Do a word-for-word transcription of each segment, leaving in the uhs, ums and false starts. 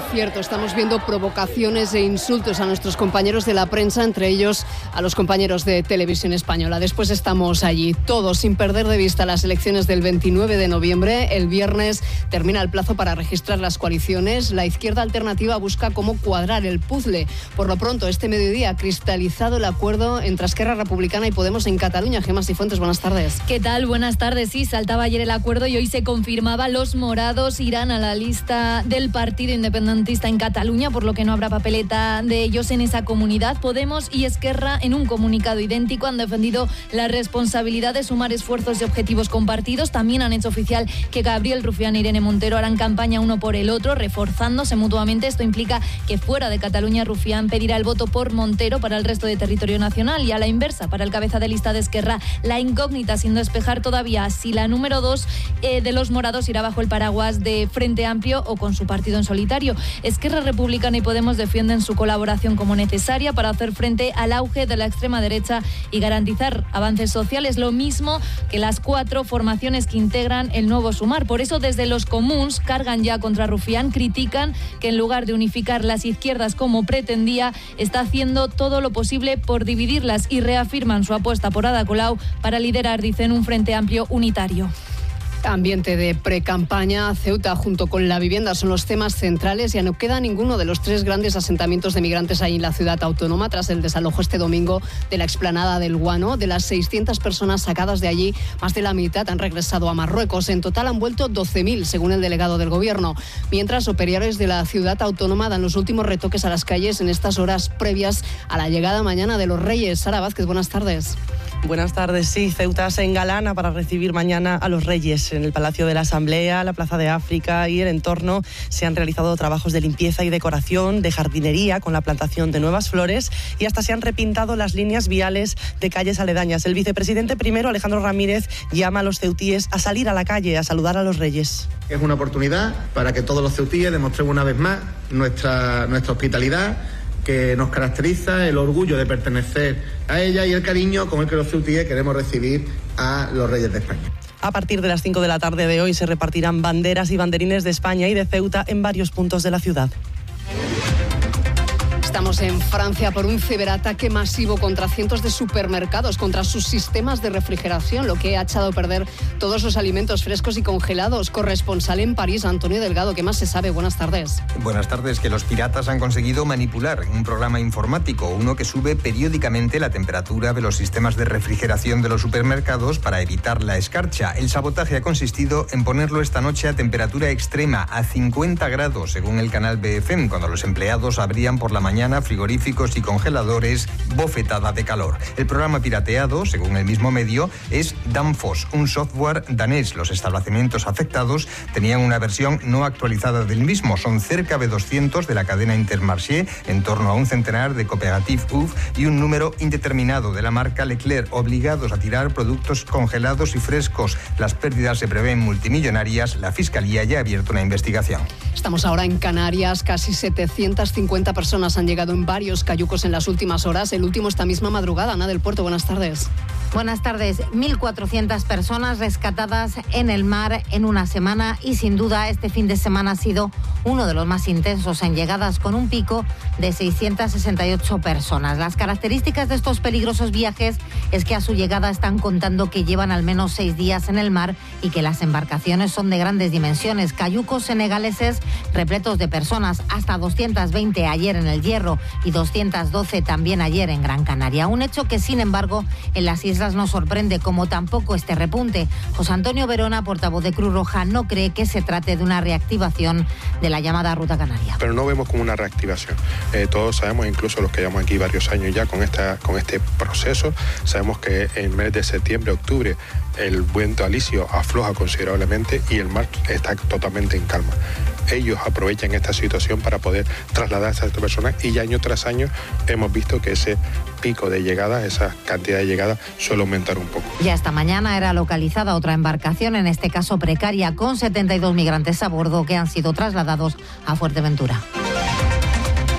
cierto, estamos viendo provocaciones e insultos a nuestros compañeros de la prensa, entre ellos a los compañeros de Televisión Española. Después estamos allí, todos, sin perder de vista las elecciones del veintinueve de noviembre. El viernes termina el plazo para registrar las coaliciones. La izquierda alternativa busca cómo cuadrar el puzzle. Por lo pronto, este mediodía ha cristalizado el acuerdo entre Esquerra Republicana y Podemos en Cataluña. Gemma Cifuentes, buenas tardes. ¿Qué tal? Buenas tardes. Sí, saltaba ayer el acuerdo y hoy se confirmaba. Los morados irán a la lista del Partido Independentista en Cataluña, por lo que no habrá papeleta de ellos en esa comunidad. Podemos y Esquerra, en un comunicado idéntico, han defendido la responsabilidad de sumar esfuerzos y objetivos compartidos. También han hecho oficial que Gabriel Rufián e Irene Montero harán campaña uno por el otro, reforzándose mutuamente. Esto implica que fuera de Cataluña Rufián pedirá el voto por Montero para el resto de territorio nacional, y a la inversa, para el cabeza de lista de Esquerra, la incógnita sin despejar todavía si la número dos eh, de los morados irá bajo el paraguas de Frente Amplio o con su partido en solitario. Esquerra Republicana y Podemos defienden su colaboración como necesaria para hacer frente al auge de la extrema derecha y garantizar avances sociales, lo mismo que las cuatro formaciones que integran el nuevo Sumar. Por eso, desde los comuns cargan ya contra Rufián, critican que en lugar de unificar las izquierdas como pretendía, está haciendo todo lo posible por dividirlas, y reafirman su apuesta por Ada Colau para liderar, dicen, un Frente Amplio unitario. Ambiente de precampaña. Ceuta junto con la vivienda son los temas centrales. Ya no queda ninguno de los tres grandes asentamientos de migrantes ahí en la ciudad autónoma tras el desalojo este domingo de la explanada del Guano. De las seiscientas personas sacadas de allí, más de la mitad han regresado a Marruecos. En total han vuelto doce mil, según el delegado del gobierno. Mientras, operarios de la ciudad autónoma dan los últimos retoques a las calles en estas horas previas a la llegada mañana de los Reyes. Sara Vázquez, buenas tardes. Buenas tardes. Sí, Ceuta se engalana para recibir mañana a los Reyes. En el Palacio de la Asamblea, la Plaza de África y el entorno se han realizado trabajos de limpieza y decoración, de jardinería con la plantación de nuevas flores, y hasta se han repintado las líneas viales de calles aledañas. El vicepresidente primero, Alejandro Ramírez, llama a los ceutíes a salir a la calle a saludar a los Reyes. Es una oportunidad para que todos los ceutíes demostremos una vez más nuestra, nuestra hospitalidad, que nos caracteriza, el orgullo de pertenecer a ella y el cariño con el que los ceutíes queremos recibir a los Reyes de España. A partir de las cinco de la tarde de hoy se repartirán banderas y banderines de España y de Ceuta en varios puntos de la ciudad. Estamos en Francia por un ciberataque masivo contra cientos de supermercados, contra sus sistemas de refrigeración, lo que ha echado a perder todos los alimentos frescos y congelados. Corresponsal en París, Antonio Delgado, ¿qué más se sabe? Buenas tardes. Buenas tardes. Que los piratas han conseguido manipular un programa informático, uno que sube periódicamente la temperatura de los sistemas de refrigeración de los supermercados para evitar la escarcha. El sabotaje ha consistido en ponerlo esta noche a temperatura extrema, a cincuenta grados, según el canal B F M, cuando los empleados abrían por la mañana frigoríficos y congeladores, bofetada de calor. El programa pirateado, según el mismo medio, es Danfoss, un software danés. Los establecimientos afectados tenían una versión no actualizada del mismo. Son cerca de doscientos de la cadena Intermarché, en torno a un centenar de Cooperative U F y un número indeterminado de la marca Leclerc, obligados a tirar productos congelados y frescos. Las pérdidas se prevén multimillonarias. La Fiscalía ya ha abierto una investigación. Estamos ahora en Canarias. Casi setecientas cincuenta personas han llegado en varios cayucos en las últimas horas. El último esta misma madrugada. Ana del Puerto, buenas tardes. Buenas tardes. mil cuatrocientas personas rescatadas en el mar en una semana, y sin duda este fin de semana ha sido uno de los más intensos en llegadas, con un pico de seiscientas sesenta y ocho personas. Las características de estos peligrosos viajes es que a su llegada están contando que llevan al menos seis días en el mar y que las embarcaciones son de grandes dimensiones. Cayucos senegaleses repletos de personas, hasta doscientas veinte ayer en El Hierro y doscientas doce también ayer en Gran Canaria. Un hecho que, sin embargo, en las islas no sorprende, como tampoco este repunte. José Antonio Verona, portavoz de Cruz Roja, no cree que se trate de una reactivación de la llamada Ruta Canaria. Pero no vemos como una reactivación. Eh, todos sabemos, incluso los que llevamos aquí varios años ya con, esta, con este proceso, sabemos que en el mes de septiembre, octubre, el viento alisio afloja considerablemente y el mar está totalmente en calma. Ellos aprovechan esta situación para poder trasladarse a estas personas, y ya año tras año hemos visto que ese pico de llegada, esa cantidad de llegada, suele aumentar un poco. Ya esta mañana era localizada otra embarcación, en este caso precaria, con setenta y dos migrantes a bordo que han sido trasladados a Fuerteventura.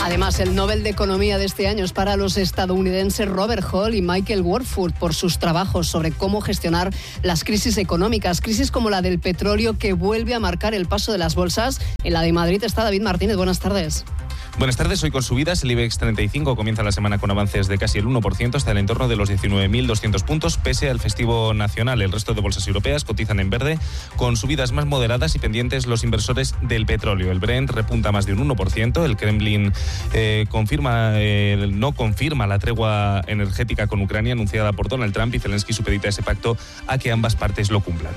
Además, el Nobel de Economía de este año es para los estadounidenses Robert Hall y Michael Warford por sus trabajos sobre cómo gestionar las crisis económicas, crisis como la del petróleo que vuelve a marcar el paso de las bolsas. En la de Madrid está David Martínez. Buenas tardes. Buenas tardes, hoy con subidas, el IBEX treinta y cinco comienza la semana con avances de casi el uno por ciento hasta el entorno de los diecinueve mil doscientos puntos, pese al festivo nacional. El resto de bolsas europeas cotizan en verde, con subidas más moderadas y pendientes los inversores del petróleo. El Brent repunta más de un uno por ciento, el Kremlin eh, confirma, eh, no confirma la tregua energética con Ucrania anunciada por Donald Trump y Zelensky supedita ese pacto a que ambas partes lo cumplan.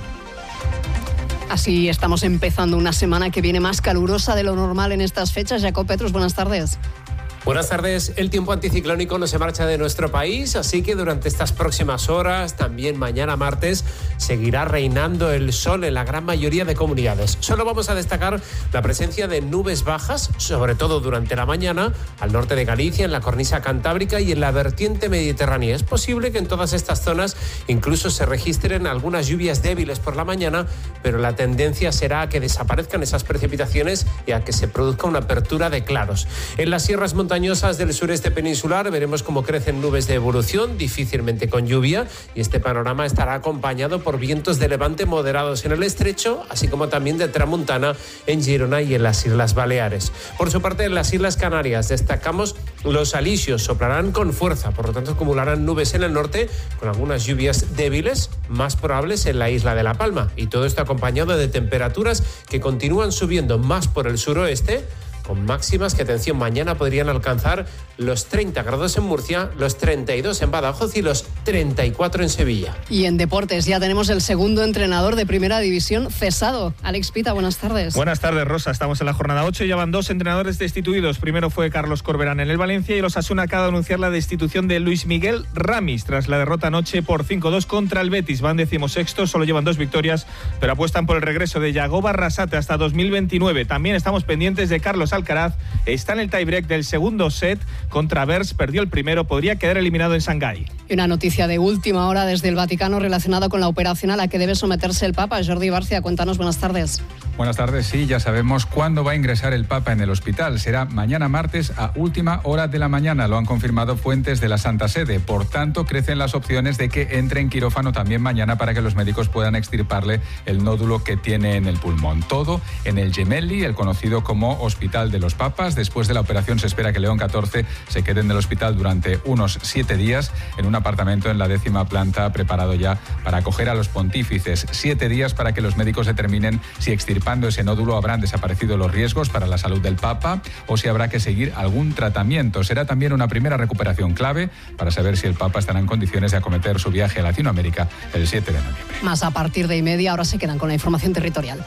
Así estamos empezando una semana que viene más calurosa de lo normal en estas fechas. Jacob Petrus, buenas tardes. Buenas tardes. El tiempo anticiclónico no se marcha de nuestro país, así que durante estas próximas horas, también mañana martes, seguirá reinando el sol en la gran mayoría de comunidades. Solo vamos a destacar la presencia de nubes bajas, sobre todo durante la mañana, al norte de Galicia, en la cornisa cantábrica y en la vertiente mediterránea. Es posible que en todas estas zonas incluso se registren algunas lluvias débiles por la mañana, pero la tendencia será a que desaparezcan esas precipitaciones y a que se produzca una apertura de claros. En las sierras montañosas montañosas del sureste peninsular veremos cómo crecen nubes de evolución, difícilmente con lluvia, y este panorama estará acompañado por vientos de levante moderados en el estrecho, así como también de tramuntana en Girona y en las Islas Baleares. Por su parte, en las Islas Canarias destacamos los alisios, soplarán con fuerza, por lo tanto acumularán nubes en el norte con algunas lluvias débiles, más probables en la isla de La Palma, y todo esto acompañado de temperaturas que continúan subiendo más por el suroeste, con máximas que, atención, mañana podrían alcanzar los treinta grados en Murcia, los treinta y dos en Badajoz y los treinta y cuatro en Sevilla. Y en deportes ya tenemos el segundo entrenador de Primera División cesado. Alex Pita, buenas tardes. Buenas tardes, Rosa. Estamos en la jornada ocho y ya van dos entrenadores destituidos. Primero fue Carlos Corberán en el Valencia y el Osasuna acaba de anunciar la destitución de Luis Miguel Ramis tras la derrota anoche por cinco dos contra el Betis. Van decimosextos, solo llevan dos victorias, pero apuestan por el regreso de Yagoba Arrasate hasta dos mil veintinueve. También estamos pendientes de Carlos Alcaraz. Está en el tiebreak del segundo set contra Bers, perdió el primero, podría quedar eliminado en Shanghái. Y una noticia de última hora desde el Vaticano relacionada con la operación a la que debe someterse el Papa. Jordi Barcia, cuéntanos, buenas tardes. Buenas tardes, sí, ya sabemos cuándo va a ingresar el Papa en el hospital. Será mañana martes a última hora de la mañana, lo han confirmado fuentes de la Santa Sede. Por tanto, crecen las opciones de que entre en quirófano también mañana para que los médicos puedan extirparle el nódulo que tiene en el pulmón. Todo en el Gemelli, el conocido como Hospital de los Papas. Después de la operación se espera que León catorce se quede en el hospital durante unos siete días en un apartamento en la décima planta preparado ya para acoger a los pontífices. Siete días para que los médicos determinen si extirpando ese nódulo habrán desaparecido los riesgos para la salud del Papa o si habrá que seguir algún tratamiento. Será también una primera recuperación clave para saber si el Papa estará en condiciones de acometer su viaje a Latinoamérica el siete de noviembre. Más a partir de y media, ahora se quedan con la información territorial.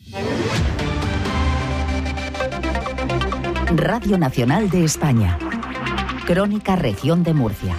Radio Nacional de España. Crónica Región de Murcia.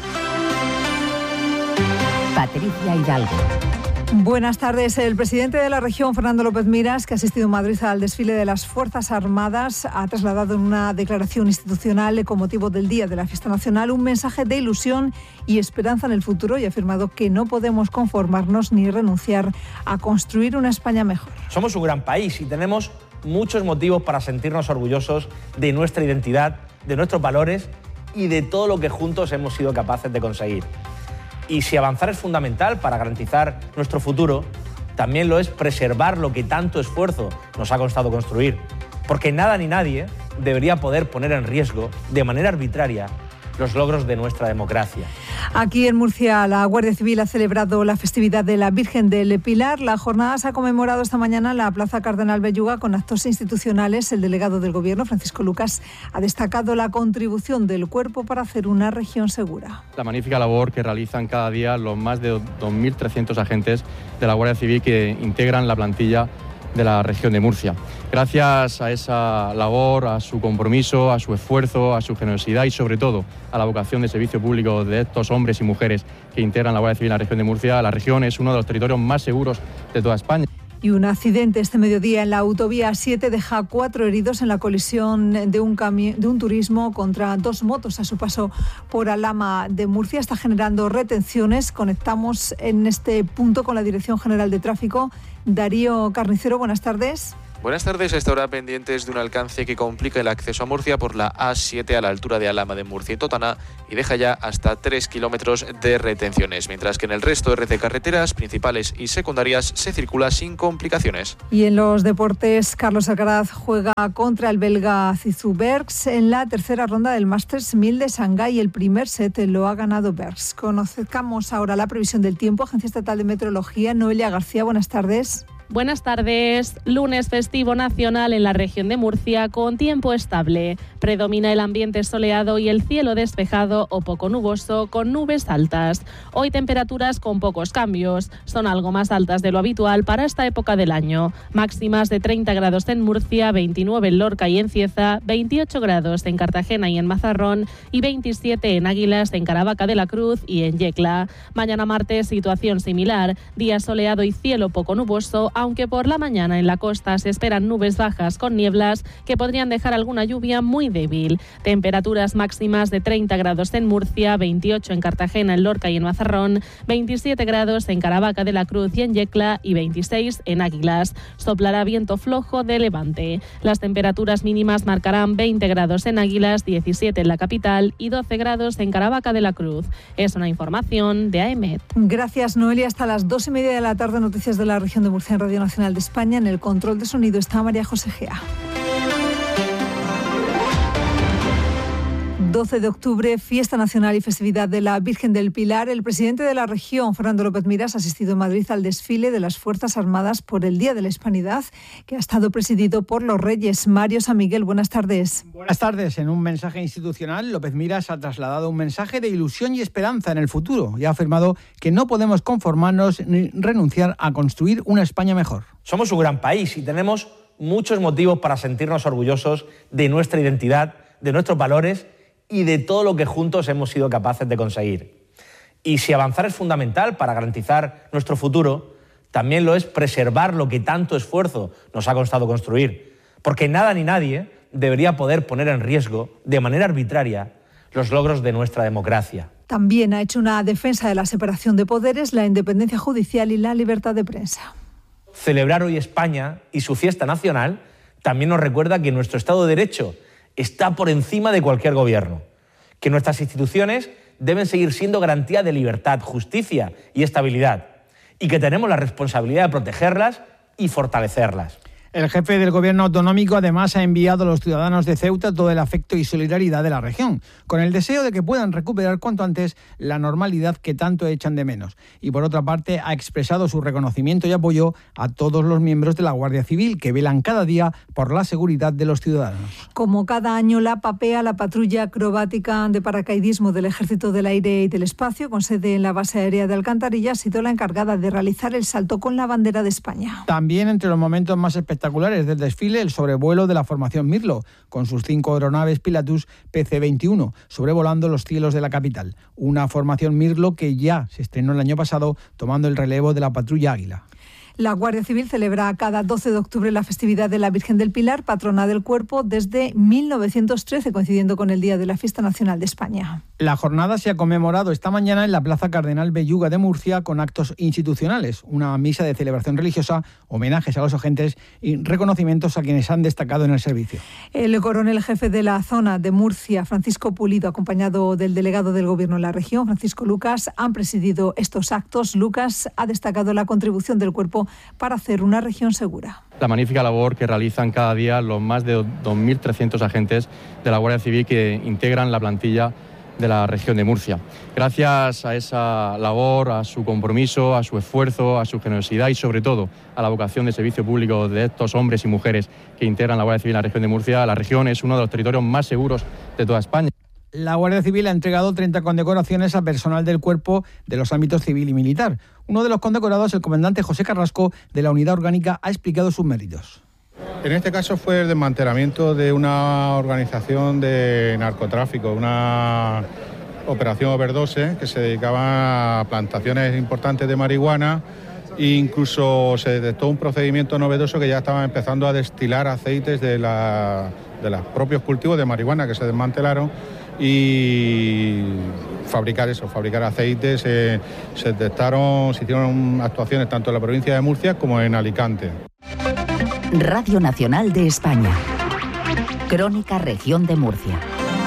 Patricia Hidalgo. Buenas tardes. El presidente de la región, Fernando López Miras, que ha asistido en Madrid al desfile de las Fuerzas Armadas, ha trasladado en una declaración institucional con motivo del Día de la Fiesta Nacional un mensaje de ilusión y esperanza en el futuro y ha afirmado que no podemos conformarnos ni renunciar a construir una España mejor. Somos un gran país y tenemos muchos motivos para sentirnos orgullosos de nuestra identidad, de nuestros valores y de todo lo que juntos hemos sido capaces de conseguir. Y si avanzar es fundamental para garantizar nuestro futuro, también lo es preservar lo que tanto esfuerzo nos ha costado construir. Porque nada ni nadie debería poder poner en riesgo, de manera arbitraria, los logros de nuestra democracia. Aquí en Murcia, la Guardia Civil ha celebrado la festividad de la Virgen del Pilar. La jornada se ha conmemorado esta mañana en la Plaza Cardenal Belluga con actos institucionales. El delegado del Gobierno, Francisco Lucas, ha destacado la contribución del cuerpo para hacer una región segura. La magnífica labor que realizan cada día los más de dos mil trescientos agentes de la Guardia Civil que integran la plantilla de la región de Murcia. Gracias a esa labor, a su compromiso, a su esfuerzo, a su generosidad y sobre todo a la vocación de servicio público de estos hombres y mujeres que integran la Guardia Civil en la región de Murcia, la región es uno de los territorios más seguros de toda España. Y un accidente este mediodía en la autovía siete deja cuatro heridos en la colisión de un, cami- de un turismo contra dos motos a su paso por Alhama de Murcia. Está generando retenciones. Conectamos en este punto con la Dirección General de Tráfico. Darío Carnicero, buenas tardes. Buenas tardes. A esta hora pendientes de un alcance que complica el acceso a Murcia por la A siete a la altura de Alhama de Murcia y Totana y deja ya hasta tres kilómetros de retenciones, mientras que en el resto de red de carreteras principales y secundarias se circula sin complicaciones. Y en los deportes, Carlos Alcaraz juega contra el belga Zizou Bergs en la tercera ronda del Masters mil de Shanghái. El primer set lo ha ganado Bergs. Conozcamos ahora la previsión del tiempo. Agencia Estatal de Meteorología, Noelia García, buenas tardes. Buenas tardes. Lunes festivo nacional en la región de Murcia con tiempo estable. Predomina el ambiente soleado y el cielo despejado o poco nuboso con nubes altas. Hoy temperaturas con pocos cambios. Son algo más altas de lo habitual para esta época del año. Máximas de treinta grados en Murcia, veintinueve en Lorca y en Cieza, veintiocho grados en Cartagena y en Mazarrón y veintisiete en Águilas, en Caravaca de la Cruz y en Yecla. Mañana martes situación similar. Día soleado y cielo poco nuboso, aunque por la mañana en la costa se esperan nubes bajas con nieblas que podrían dejar alguna lluvia muy débil. Temperaturas máximas de treinta grados en Murcia, veintiocho en Cartagena, en Lorca y en Mazarrón, veintisiete grados en Caravaca de la Cruz y en Yecla y veintiséis en Águilas. Soplará viento flojo de levante. Las temperaturas mínimas marcarán veinte grados en Águilas, diecisiete en la capital y doce grados en Caravaca de la Cruz. Es una información de A E M E T. Gracias, Noelia. Hasta las dos y media de la tarde, noticias de la región de Murcia en Radio Nacional de España. En el control de sonido está María José Gea. doce de octubre, fiesta nacional y festividad de la Virgen del Pilar. El presidente de la región, Fernando López Miras, ha asistido en Madrid al desfile de las Fuerzas Armadas por el Día de la Hispanidad, que ha estado presidido por los Reyes. Mario San Miguel, buenas tardes. Buenas tardes. En un mensaje institucional, López Miras ha trasladado un mensaje de ilusión y esperanza en el futuro y ha afirmado que no podemos conformarnos ni renunciar a construir una España mejor. Somos un gran país y tenemos muchos motivos para sentirnos orgullosos de nuestra identidad, de nuestros valores y de todo lo que juntos hemos sido capaces de conseguir. Y si avanzar es fundamental para garantizar nuestro futuro, también lo es preservar lo que tanto esfuerzo nos ha costado construir. Porque nada ni nadie debería poder poner en riesgo, de manera arbitraria, los logros de nuestra democracia. También ha hecho una defensa de la separación de poderes, la independencia judicial y la libertad de prensa. Celebrar hoy España y su fiesta nacional también nos recuerda que nuestro Estado de Derecho está por encima de cualquier gobierno, que nuestras instituciones deben seguir siendo garantía de libertad, justicia y estabilidad, y que tenemos la responsabilidad de protegerlas y fortalecerlas. El jefe del gobierno autonómico además ha enviado a los ciudadanos de Ceuta todo el afecto y solidaridad de la región, con el deseo de que puedan recuperar cuanto antes la normalidad que tanto echan de menos. Y por otra parte ha expresado su reconocimiento y apoyo a todos los miembros de la Guardia Civil que velan cada día por la seguridad de los ciudadanos. Como cada año, la PAPEA, la patrulla acrobática de paracaidismo del Ejército del Aire y del Espacio, con sede en la base aérea de Alcantarilla, ha sido la encargada de realizar el salto con la bandera de España. También entre los momentos más espectaculares del desfile, el sobrevuelo de la formación Mirlo, con sus cinco aeronaves Pilatus P C veintiuno, sobrevolando los cielos de la capital. Una formación Mirlo que ya se estrenó el año pasado, tomando el relevo de la patrulla Águila. La Guardia Civil celebra cada doce de octubre la festividad de la Virgen del Pilar, patrona del cuerpo, desde mil novecientos trece, coincidiendo con el Día de la Fiesta Nacional de España. La jornada se ha conmemorado esta mañana en la Plaza Cardenal Belluga de Murcia con actos institucionales, una misa de celebración religiosa, homenajes a los agentes y reconocimientos a quienes han destacado en el servicio. El coronel jefe de la zona de Murcia, Francisco Pulido, acompañado del delegado del Gobierno en la región, Francisco Lucas, han presidido estos actos. Lucas ha destacado la contribución del cuerpo para hacer una región segura. La magnífica labor que realizan cada día los más de dos mil trescientos agentes de la Guardia Civil que integran la plantilla de la región de Murcia. Gracias a esa labor, a su compromiso, a su esfuerzo, a su generosidad y sobre todo a la vocación de servicio público de estos hombres y mujeres que integran la Guardia Civil en la región de Murcia, la región es uno de los territorios más seguros de toda España. La Guardia Civil ha entregado treinta condecoraciones a personal del cuerpo de los ámbitos civil y militar. Uno de los condecorados, el comandante José Carrasco, de la Unidad Orgánica, ha explicado sus méritos. En este caso fue el desmantelamiento de una organización de narcotráfico, una operación overdose que se dedicaba a plantaciones importantes de marihuana e incluso se detectó un procedimiento novedoso que ya estaba empezando a destilar aceites de, la, de los propios cultivos de marihuana que se desmantelaron y fabricar eso, fabricar aceites. Eh, se detectaron, se hicieron actuaciones tanto en la provincia de Murcia como en Alicante. Radio Nacional de España. Crónica Región de Murcia.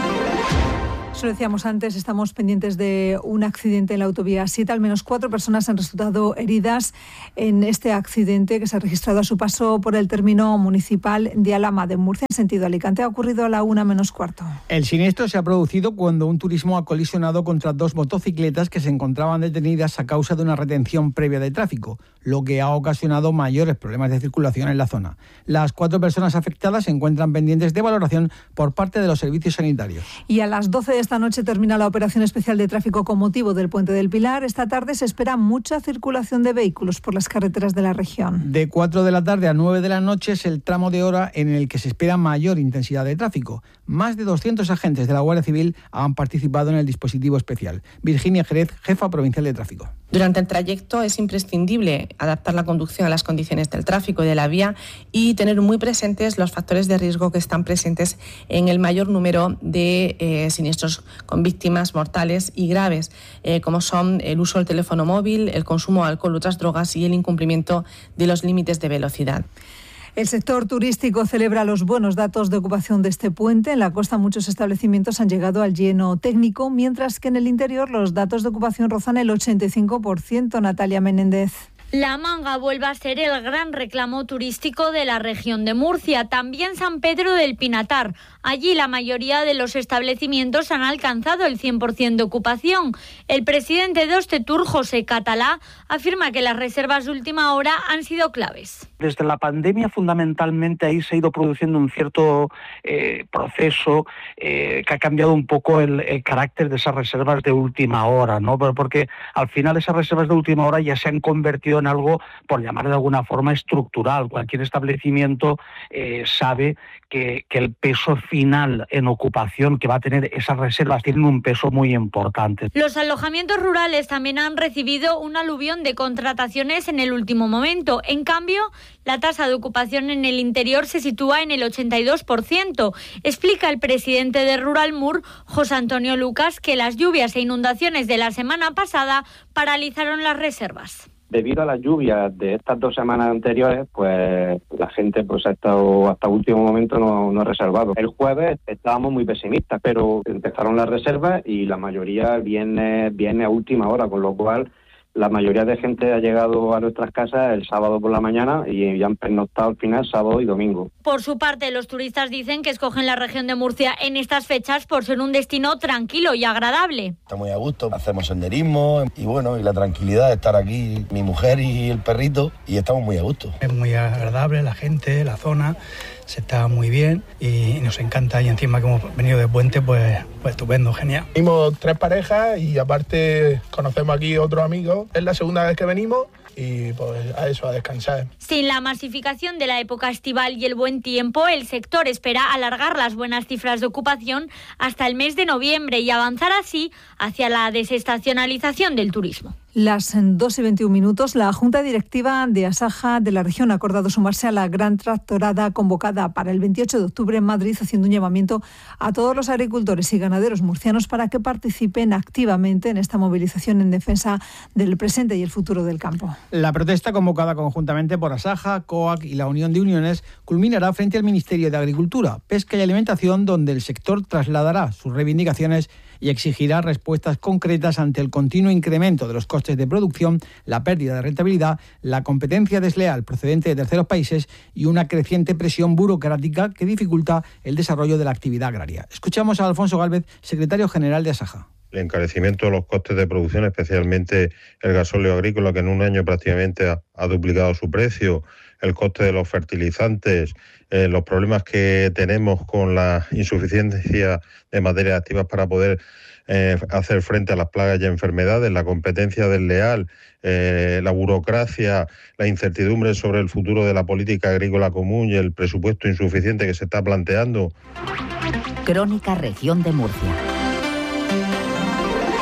Eso lo decíamos antes, estamos pendientes de un accidente en la autovía siete. Al menos cuatro personas han resultado heridas en este accidente que se ha registrado a su paso por el término municipal de Alhama de Murcia, en sentido Alicante. Ha ocurrido a la una menos cuarto. El siniestro se ha producido cuando un turismo ha colisionado contra dos motocicletas que se encontraban detenidas a causa de una retención previa de tráfico, lo que ha ocasionado mayores problemas de circulación en la zona. Las cuatro personas afectadas se encuentran pendientes de valoración por parte de los servicios sanitarios. Y a las doce de esta noche termina la operación especial de tráfico con motivo del Puente del Pilar. Esta tarde se espera mucha circulación de vehículos por las carreteras de la región. De cuatro de la tarde a nueve de la noche es el tramo de hora en el que se espera mayor intensidad de tráfico. Más de doscientos agentes de la Guardia Civil han participado en el dispositivo especial. Virginia Jerez, jefa provincial de tráfico. Durante el trayecto es imprescindible adaptar la conducción a las condiciones del tráfico y de la vía y tener muy presentes los factores de riesgo que están presentes en el mayor número de eh, siniestros con víctimas mortales y graves, eh, como son el uso del teléfono móvil, el consumo de alcohol u otras drogas y el incumplimiento de los límites de velocidad. El sector turístico celebra los buenos datos de ocupación de este puente. En la costa muchos establecimientos han llegado al lleno técnico, mientras que en el interior los datos de ocupación rozan el ochenta y cinco por ciento. Natalia Menéndez. La Manga vuelve a ser el gran reclamo turístico de la región de Murcia, también San Pedro del Pinatar. Allí la mayoría de los establecimientos han alcanzado el cien por ciento de ocupación. El presidente de Ostetur, José Catalá, afirma que las reservas de última hora han sido claves. Desde la pandemia, fundamentalmente, ahí se ha ido produciendo un cierto eh, proceso eh, que ha cambiado un poco el, el carácter de esas reservas de última hora, ¿no? Porque al final esas reservas de última hora ya se han convertido en algo, por llamar de alguna forma, estructural. Cualquier establecimiento eh, sabe que, que el peso final en ocupación que va a tener esas reservas tiene un peso muy importante. Los alojamientos rurales también han recibido un aluvión de contrataciones en el último momento. En cambio, la tasa de ocupación en el interior se sitúa en el ochenta y dos por ciento. Explica el presidente de Rural Mur, José Antonio Lucas, que las lluvias e inundaciones de la semana pasada paralizaron las reservas. Debido a las lluvias de estas dos semanas anteriores, pues la gente pues ha estado hasta último momento no, no ha reservado. El jueves estábamos muy pesimistas, pero empezaron las reservas y la mayoría viene, viene a última hora, con lo cual la mayoría de gente ha llegado a nuestras casas el sábado por la mañana y ya han pernoctado al final sábado y domingo. Por su parte, los turistas dicen que escogen la región de Murcia en estas fechas por ser un destino tranquilo y agradable. Está muy a gusto, hacemos senderismo y bueno, y la tranquilidad de estar aquí, mi mujer y el perrito, y estamos muy a gusto. Es muy agradable la gente, la zona, se está muy bien y nos encanta, y encima que hemos venido de puente, pues, pues estupendo, genial. Venimos tres parejas y aparte conocemos aquí otros amigos. Es la segunda vez que venimos y pues a eso, a descansar. Sin la masificación de la época estival y el buen tiempo, el sector espera alargar las buenas cifras de ocupación hasta el mes de noviembre y avanzar así hacia la desestacionalización del turismo. Las dos y veintiún minutos, la Junta Directiva de Asaja de la región ha acordado sumarse a la gran tractorada convocada para el veintiocho de octubre en Madrid, haciendo un llamamiento a todos los agricultores y ganaderos murcianos para que participen activamente en esta movilización en defensa del presente y el futuro del campo. La protesta, convocada conjuntamente por Asaja, COAC y la Unión de Uniones, culminará frente al Ministerio de Agricultura, Pesca y Alimentación, donde el sector trasladará sus reivindicaciones y exigirá respuestas concretas ante el continuo incremento de los costes de producción, la pérdida de rentabilidad, la competencia desleal procedente de terceros países y una creciente presión burocrática que dificulta el desarrollo de la actividad agraria. Escuchamos a Alfonso Gálvez, secretario general de Asaja. El encarecimiento de los costes de producción, especialmente el gasóleo agrícola, que en un año prácticamente ha, ha duplicado su precio, el coste de los fertilizantes, eh, los problemas que tenemos con la insuficiencia de materias activas para poder eh, hacer frente a las plagas y enfermedades, la competencia desleal, eh, la burocracia, la incertidumbre sobre el futuro de la política agrícola común y el presupuesto insuficiente que se está planteando. Crónica Región de Murcia.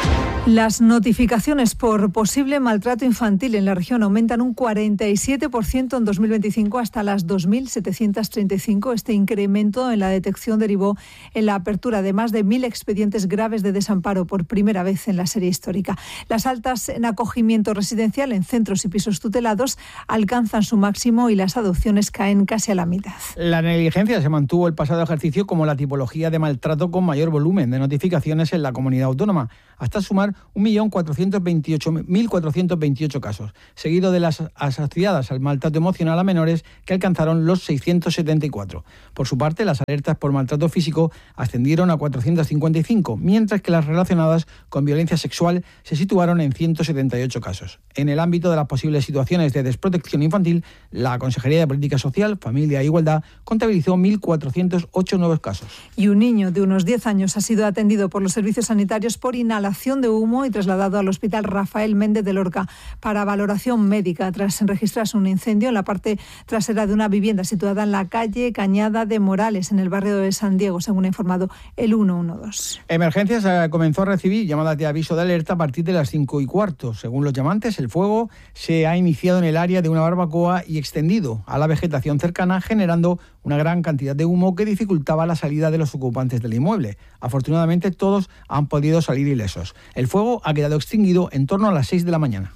Las notificaciones por posible maltrato infantil en la región aumentan un cuarenta y siete por ciento en dos mil veinticinco hasta las dos mil setecientos treinta y cinco. Este incremento en la detección derivó en la apertura de más de mil expedientes graves de desamparo por primera vez en la serie histórica. Las altas en acogimiento residencial en centros y pisos tutelados alcanzan su máximo y las adopciones caen casi a la mitad. La negligencia se mantuvo el pasado ejercicio como la tipología de maltrato con mayor volumen de notificaciones en la comunidad autónoma, hasta sumar un millón cuatrocientos veintiocho mil cuatrocientos veintiocho casos, seguido de las asociadas al maltrato emocional a menores, que alcanzaron los seiscientos setenta y cuatro. Por su parte, las alertas por maltrato físico ascendieron a cuatrocientos cincuenta y cinco, mientras que las relacionadas con violencia sexual se situaron en ciento setenta y ocho casos. En el ámbito de las posibles situaciones de desprotección infantil, la Consejería de Política Social, Familia e Igualdad contabilizó mil cuatrocientos ocho nuevos casos. Y un niño de unos diez años ha sido atendido por los servicios sanitarios por inhalación de humo y trasladado al Hospital Rafael Méndez de Lorca para valoración médica tras registrarse un incendio en la parte trasera de una vivienda situada en la calle Cañada de Morales, en el barrio de San Diego, según ha informado el ciento doce. Emergencias eh, comenzó a recibir llamadas de aviso de alerta a partir de las cinco y cuarto. Según los llamantes, el fuego se ha iniciado en el área de una barbacoa y extendido a la vegetación cercana, generando una gran cantidad de humo que dificultaba la salida de los ocupantes del inmueble. Afortunadamente, todos han podido salir ilesos. El fuego ha quedado extinguido en torno a las seis de la mañana.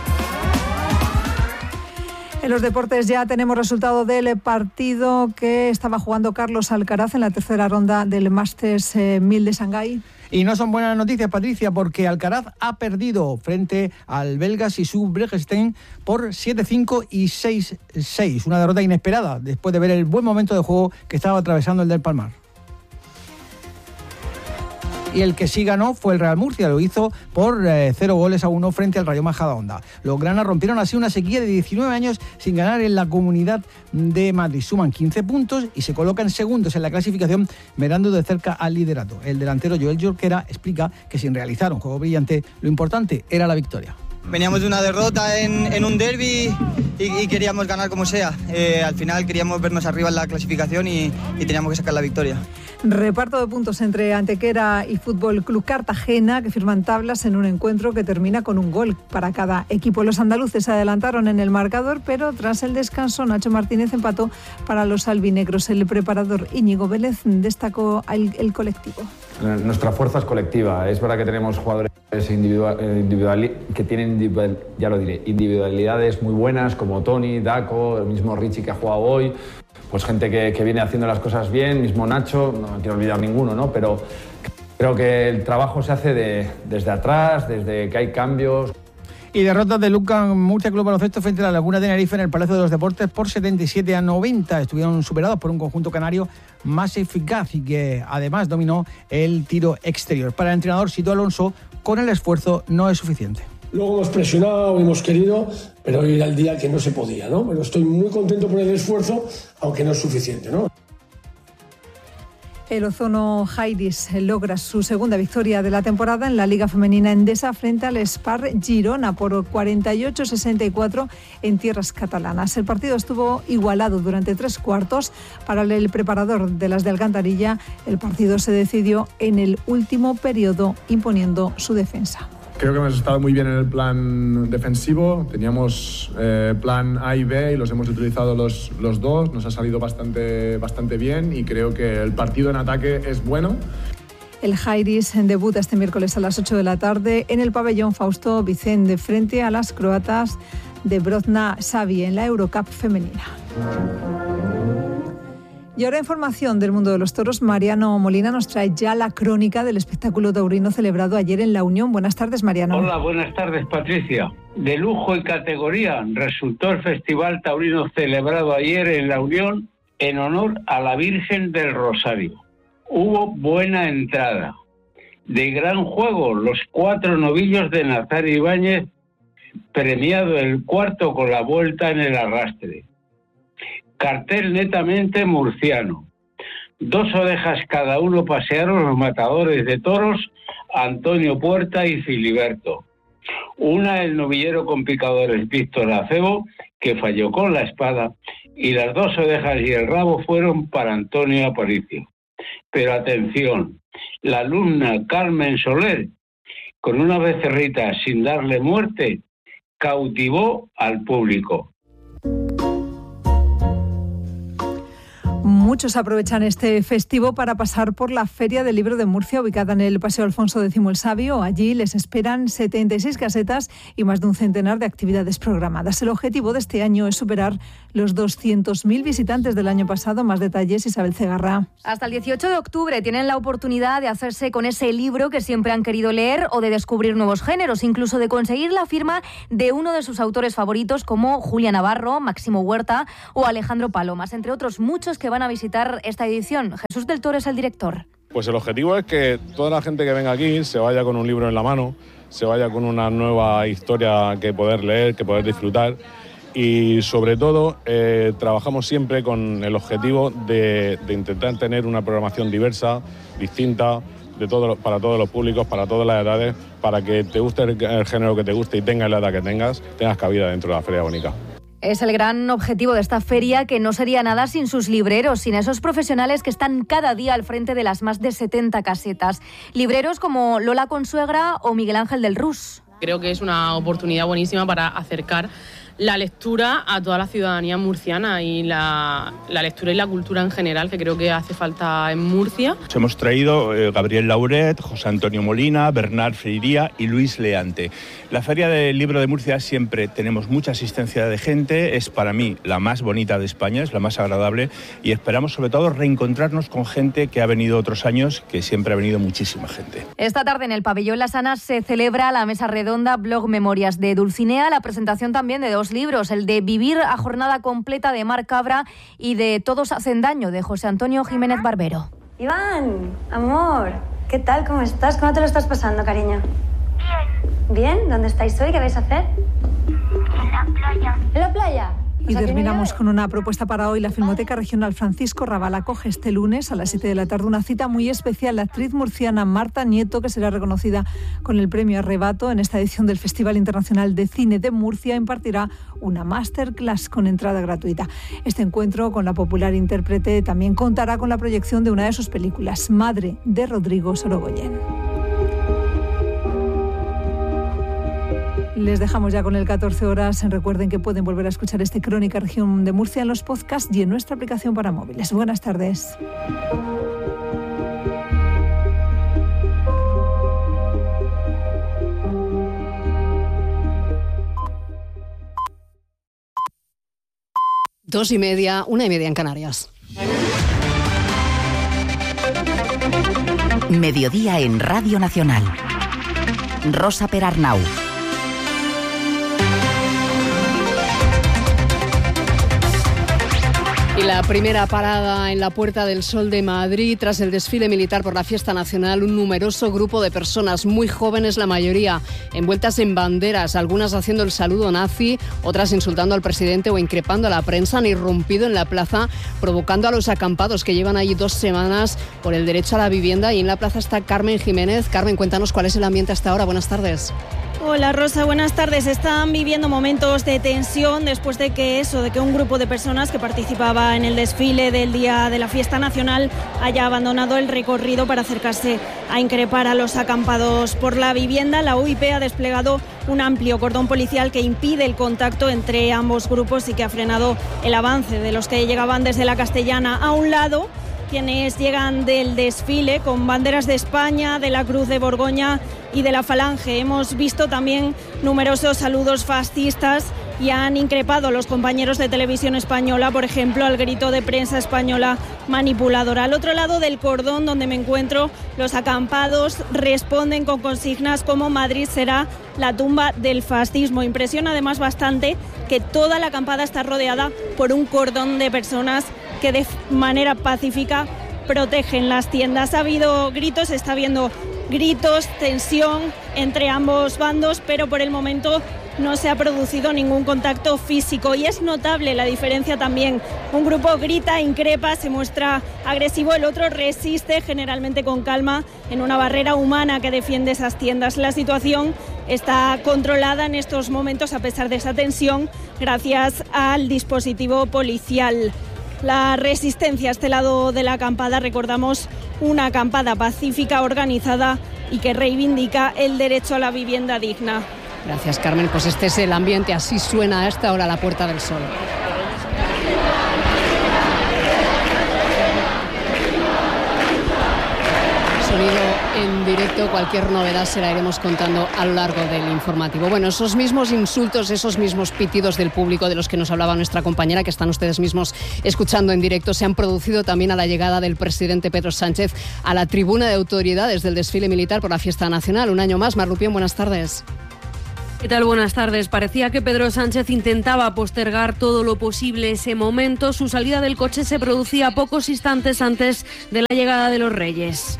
En los deportes ya tenemos resultado del partido que estaba jugando Carlos Alcaraz en la tercera ronda del Masters mil de Shanghái. Y no son buenas noticias, Patricia, porque Alcaraz ha perdido frente al belga Sissou Bregestein por siete cinco y seis seis. Una derrota inesperada después de ver el buen momento de juego que estaba atravesando el del Palmar. Y el que sí ganó fue el Real Murcia, lo hizo por eh, cero goles a uno frente al Rayo Majadahonda. Los granas rompieron así una sequía de diecinueve años sin ganar en la Comunidad de Madrid. Suman quince puntos y se colocan segundos en la clasificación, mirando de cerca al liderato. El delantero Joel Jorquera explica que sin realizar un juego brillante, lo importante era la victoria. Veníamos de una derrota en, en un derbi y, y queríamos ganar como sea. Eh, al final queríamos vernos arriba en la clasificación y, y teníamos que sacar la victoria. Reparto de puntos entre Antequera y Fútbol Club Cartagena, que firman tablas en un encuentro que termina con un gol para cada equipo. Los andaluces se adelantaron en el marcador, pero tras el descanso Nacho Martínez empató para los albinegros. El preparador Íñigo Vélez destacó el, el colectivo. Nuestra fuerza es colectiva. Es verdad que tenemos jugadores individual, individual, que tienen, individual, ya lo diré, individualidades muy buenas, como Tony, Daco, el mismo Richie que ha jugado hoy. Pues gente que, que viene haciendo las cosas bien, mismo Nacho, no quiero olvidar ninguno, ¿no? Pero creo que el trabajo se hace de, desde atrás, desde que hay cambios. Y derrotas de Lucan Murcia Club Baloncesto frente a la Laguna de Tenerife en el Palacio de los Deportes por setenta y siete a noventa. Estuvieron superados por un conjunto canario más eficaz y que además dominó el tiro exterior. Para el entrenador Sito Alonso, con el esfuerzo no es suficiente. Luego hemos presionado, hemos querido, pero hoy era el día que no se podía, ¿no? Pero estoy muy contento por el esfuerzo, aunque no es suficiente, ¿no? El Ozono Jairis logra su segunda victoria de la temporada en la Liga Femenina Endesa frente al Spar Girona por cuarenta y ocho a sesenta y cuatro en tierras catalanas. El partido estuvo igualado durante tres cuartos. Para el preparador de las de Alcantarilla, el partido se decidió en el último periodo, imponiendo su defensa. Creo que hemos estado muy bien en el plan defensivo. Teníamos eh, plan A y B y los hemos utilizado los, los dos. Nos ha salido bastante, bastante bien y creo que el partido en ataque es bueno. El Jairis debuta este miércoles a las ocho de la tarde en el pabellón Fausto Vicente frente a las croatas de Brozna Savi en la Eurocup femenina. Y ahora información del mundo de los toros. Mariano Molina nos trae ya la crónica del espectáculo taurino celebrado ayer en La Unión. Buenas tardes, Mariano. Hola, buenas tardes, Patricia. De lujo y categoría resultó el Festival Taurino celebrado ayer en La Unión en honor a la Virgen del Rosario. Hubo buena entrada. De gran juego, los cuatro novillos de Nazario Ibáñez, premiado el cuarto con la vuelta en el arrastre. Cartel netamente murciano. Dos orejas cada uno pasearon los matadores de toros Antonio Puerta y Filiberto. Una el novillero con picadores Víctor Acebo, que falló con la espada, y las dos orejas y el rabo fueron para Antonio Aparicio. Pero atención, la alumna Carmen Soler con una becerrita sin darle muerte, cautivó al público. Muchos aprovechan este festivo para pasar por la Feria del Libro de Murcia, ubicada en el Paseo Alfonso X el Sabio. Allí les esperan setenta y seis casetas y más de un centenar de actividades programadas. El objetivo de este año es superar los doscientos mil visitantes del año pasado. Más detalles, Isabel Cegarra. Hasta el dieciocho de octubre tienen la oportunidad de hacerse con ese libro que siempre han querido leer o de descubrir nuevos géneros, incluso de conseguir la firma de uno de sus autores favoritos como Julia Navarro, Máximo Huerta o Alejandro Palomas, entre otros muchos que van a visitar esta edición. Jesús del Toro es el director. Pues el objetivo es que toda la gente que venga aquí se vaya con un libro en la mano, se vaya con una nueva historia que poder leer, que poder disfrutar y sobre todo eh, trabajamos siempre con el objetivo de, de intentar tener una programación diversa, distinta, de todo, para todos los públicos, para todas las edades, para que te guste el, el género que te guste y tengas la edad que tengas, tengas cabida dentro de la Feria Bonica. Es el gran objetivo de esta feria, que no sería nada sin sus libreros, sin esos profesionales que están cada día al frente de las más de setenta casetas. Libreros como Lola Consuegra o Miguel Ángel del Rus. Creo que es una oportunidad buenísima para acercar la lectura a toda la ciudadanía murciana y la, la lectura y la cultura en general, que creo que hace falta en Murcia. Hemos traído eh, Gabriel Lauret, José Antonio Molina, Bernard Freiría y Luis Leante. La Feria del Libro de Murcia siempre tenemos mucha asistencia de gente, es para mí la más bonita de España, es la más agradable y esperamos sobre todo reencontrarnos con gente que ha venido otros años, que siempre ha venido muchísima gente. Esta tarde en el Pabellón Las Anas se celebra la mesa redonda Blog Memorias de Dulcinea, la presentación también de dos libros, el de Vivir a jornada completa de Mar Cabra y de Todos hacen daño de José Antonio Jiménez Barbero. Iván, amor, ¿qué tal? ¿Cómo estás? ¿Cómo te lo estás pasando, cariño? Bien. ¿Bien? ¿Dónde estáis hoy? ¿Qué vais a hacer? En la playa. ¿En la playa? Y terminamos con una propuesta para hoy. La Filmoteca Regional Francisco Rabal acoge este lunes a las siete de la tarde una cita muy especial. La actriz murciana Marta Nieto, que será reconocida con el premio Arrebato en esta edición del Festival Internacional de Cine de Murcia, impartirá una masterclass con entrada gratuita. Este encuentro con la popular intérprete también contará con la proyección de una de sus películas, Madre, de Rodrigo Sorogoyen. Les dejamos ya con el catorce horas. Recuerden que pueden volver a escuchar este Crónica Región de Murcia en los podcasts y en nuestra aplicación para móviles. Buenas tardes. Dos y media, una y media en Canarias. Mediodía en Radio Nacional. Rosa Perarnau. Y la primera parada en la Puerta del Sol de Madrid, tras el desfile militar por la Fiesta Nacional, un numeroso grupo de personas, muy jóvenes la mayoría, envueltas en banderas, algunas haciendo el saludo nazi, otras insultando al presidente o increpando a la prensa, han irrumpido en la plaza, provocando a los acampados que llevan allí dos semanas por el derecho a la vivienda. Y en la plaza está Carmen Jiménez. Carmen, cuéntanos cuál es el ambiente hasta ahora. Buenas tardes. Hola Rosa, buenas tardes. Están viviendo momentos de tensión después de que eso, de que un grupo de personas que participaba en el desfile del día de la Fiesta Nacional haya abandonado el recorrido para acercarse a increpar a los acampados por la vivienda. La U I P ha desplegado un amplio cordón policial que impide el contacto entre ambos grupos y que ha frenado el avance de los que llegaban desde la Castellana. A un lado, quienes llegan del desfile con banderas de España, de la Cruz de Borgoña y de la Falange. Hemos visto también numerosos saludos fascistas y han increpado a los compañeros de Televisión Española, por ejemplo, al grito de prensa española manipuladora. Al otro lado del cordón donde me encuentro, los acampados responden con consignas como Madrid será la tumba del fascismo. Impresiona además bastante que toda la acampada está rodeada por un cordón de personas que de manera pacífica protegen las tiendas. Ha habido gritos, está habiendo gritos, tensión entre ambos bandos, pero por el momento no se ha producido ningún contacto físico y es notable la diferencia también. Un grupo grita, increpa, se muestra agresivo, el otro resiste, generalmente con calma, en una barrera humana que defiende esas tiendas. La situación está controlada en estos momentos a pesar de esa tensión, gracias al dispositivo policial. La resistencia a este lado de la acampada, recordamos, una acampada pacífica organizada y que reivindica el derecho a la vivienda digna. Gracias, Carmen. Pues este es el ambiente, así suena a esta hora la Puerta del Sol. Sonido en directo, cualquier novedad se la iremos contando a lo largo del informativo. Bueno, esos mismos insultos, esos mismos pitidos del público de los que nos hablaba nuestra compañera, que están ustedes mismos escuchando en directo, se han producido también a la llegada del presidente Pedro Sánchez a la tribuna de autoridades del desfile militar por la Fiesta Nacional. Un año más. Mar Rupión, buenas tardes. ¿Qué tal? Buenas tardes. Parecía que Pedro Sánchez intentaba postergar todo lo posible ese momento. Su salida del coche se producía pocos instantes antes de la llegada de los Reyes.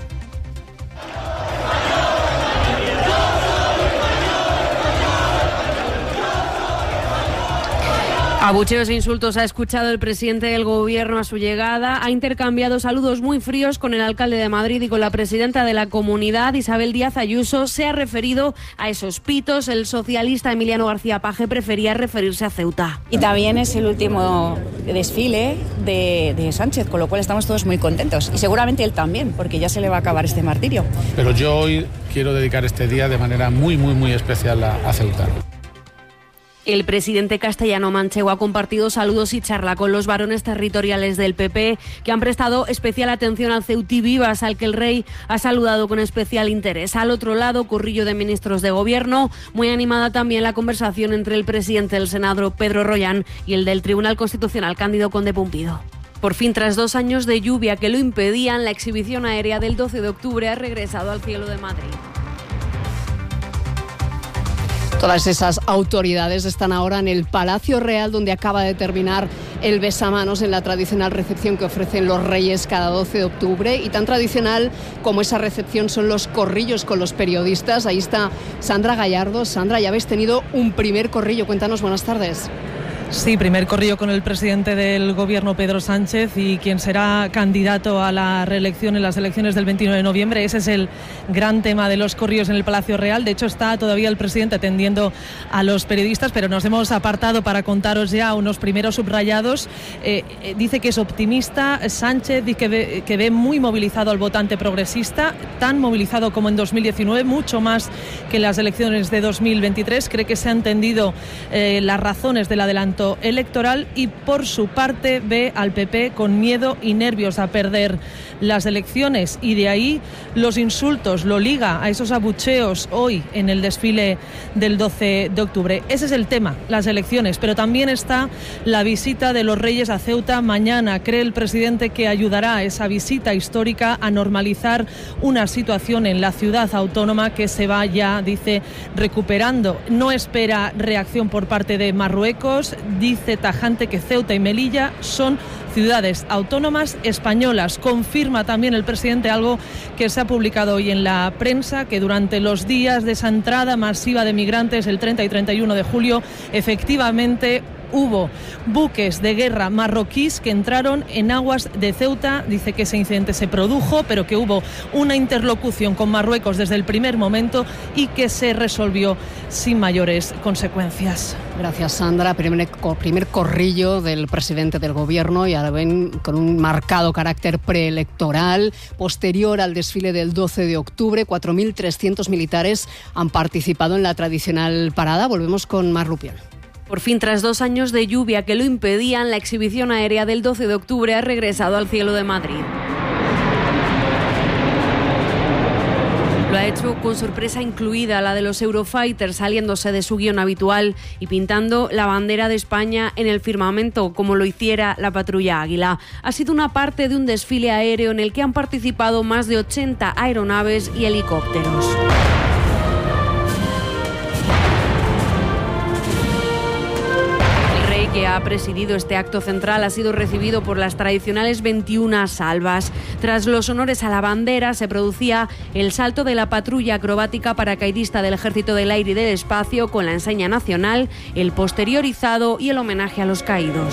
Abucheos e insultos ha escuchado el presidente del Gobierno a su llegada. Ha intercambiado saludos muy fríos con el alcalde de Madrid y con la presidenta de la comunidad, Isabel Díaz Ayuso. Se ha referido a esos pitos. El socialista Emiliano García Paje prefería referirse a Ceuta. Y también es el último desfile de, de Sánchez, con lo cual estamos todos muy contentos. Y seguramente él también, porque ya se le va a acabar este martirio. Pero yo hoy quiero dedicar este día de manera muy, muy, muy especial a, a Ceuta. El presidente castellano-manchego ha compartido saludos y charla con los varones territoriales del P P, que han prestado especial atención al Ceutí Vivas, al que el rey ha saludado con especial interés. Al otro lado, corrillo de ministros de Gobierno. Muy animada también la conversación entre el presidente del Senado, Pedro Rollán, y el del Tribunal Constitucional, Cándido Conde Pumpido. Por fin, tras dos años de lluvia que lo impedían, la exhibición aérea del doce de octubre ha regresado al cielo de Madrid. Todas esas autoridades están ahora en el Palacio Real, donde acaba de terminar el besamanos en la tradicional recepción que ofrecen los Reyes cada doce de octubre. Y tan tradicional como esa recepción son los corrillos con los periodistas. Ahí está Sandra Gallardo. Sandra, ya habéis tenido un primer corrillo. Cuéntanos, buenas tardes. Sí, primer corrillo con el presidente del Gobierno, Pedro Sánchez, y quien será candidato a la reelección en las elecciones del veintinueve de noviembre. Ese es el gran tema de los corrillos en el Palacio Real. De hecho, está todavía el presidente atendiendo a los periodistas, pero nos hemos apartado para contaros ya unos primeros subrayados. Eh, eh, dice que es optimista Sánchez, dice que ve, que ve muy movilizado al votante progresista, tan movilizado como en dos mil diecinueve, mucho más que en las elecciones de dos mil veintitrés. Cree que se han entendido eh, las razones del adelanto electoral y por su parte ve al P P con miedo y nervios a perder las elecciones, y de ahí los insultos, lo liga a esos abucheos hoy en el desfile del doce de octubre. Ese es el tema, las elecciones, pero también está la visita de los Reyes a Ceuta mañana. Cree el presidente que ayudará esa visita histórica a normalizar una situación en la ciudad autónoma que se va ya, dice, recuperando. No espera reacción por parte de Marruecos. Dice tajante que Ceuta y Melilla son ciudades autónomas españolas. Confirma también el presidente algo que se ha publicado hoy en la prensa, que durante los días de esa entrada masiva de migrantes, el treinta y treinta y uno de julio, efectivamente hubo buques de guerra marroquíes que entraron en aguas de Ceuta. Dice que ese incidente se produjo, pero que hubo una interlocución con Marruecos desde el primer momento y que se resolvió sin mayores consecuencias. Gracias, Sandra. Primer, primer corrillo del presidente del Gobierno, y ahora ven con un marcado carácter preelectoral. Posterior al desfile del doce de octubre, cuatro mil trescientos militares han participado en la tradicional parada. Volvemos con Mar Rupión. Por fin, tras dos años de lluvia que lo impedían, la exhibición aérea del doce de octubre ha regresado al cielo de Madrid. Lo ha hecho con sorpresa incluida, la de los Eurofighters, saliéndose de su guión habitual y pintando la bandera de España en el firmamento, como lo hiciera la patrulla Águila. Ha sido una parte de un desfile aéreo en el que han participado más de ochenta aeronaves y helicópteros. Que ha presidido este acto central ha sido recibido por las tradicionales veintiuna salvas. Tras los honores a la bandera se producía el salto de la patrulla acrobática paracaidista del Ejército del Aire y del Espacio con la enseña nacional, el posterior izado y el homenaje a los caídos.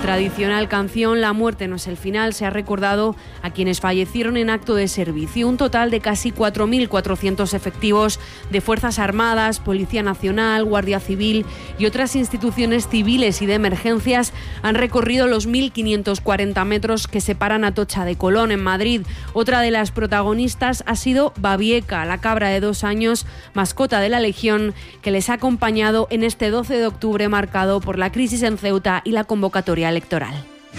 tradicional canción La muerte no es el final se ha recordado a quienes fallecieron en acto de servicio. Un total de casi cuatro mil cuatrocientos efectivos de Fuerzas Armadas, Policía Nacional, Guardia Civil y otras instituciones civiles y de emergencias han recorrido los mil quinientos cuarenta metros que separan Atocha de Colón, en Madrid. Otra de las protagonistas ha sido Babieca, la cabra de dos años, mascota de la Legión, que les ha acompañado en este doce de octubre marcado por la crisis en Ceuta y la convocatoria electoral.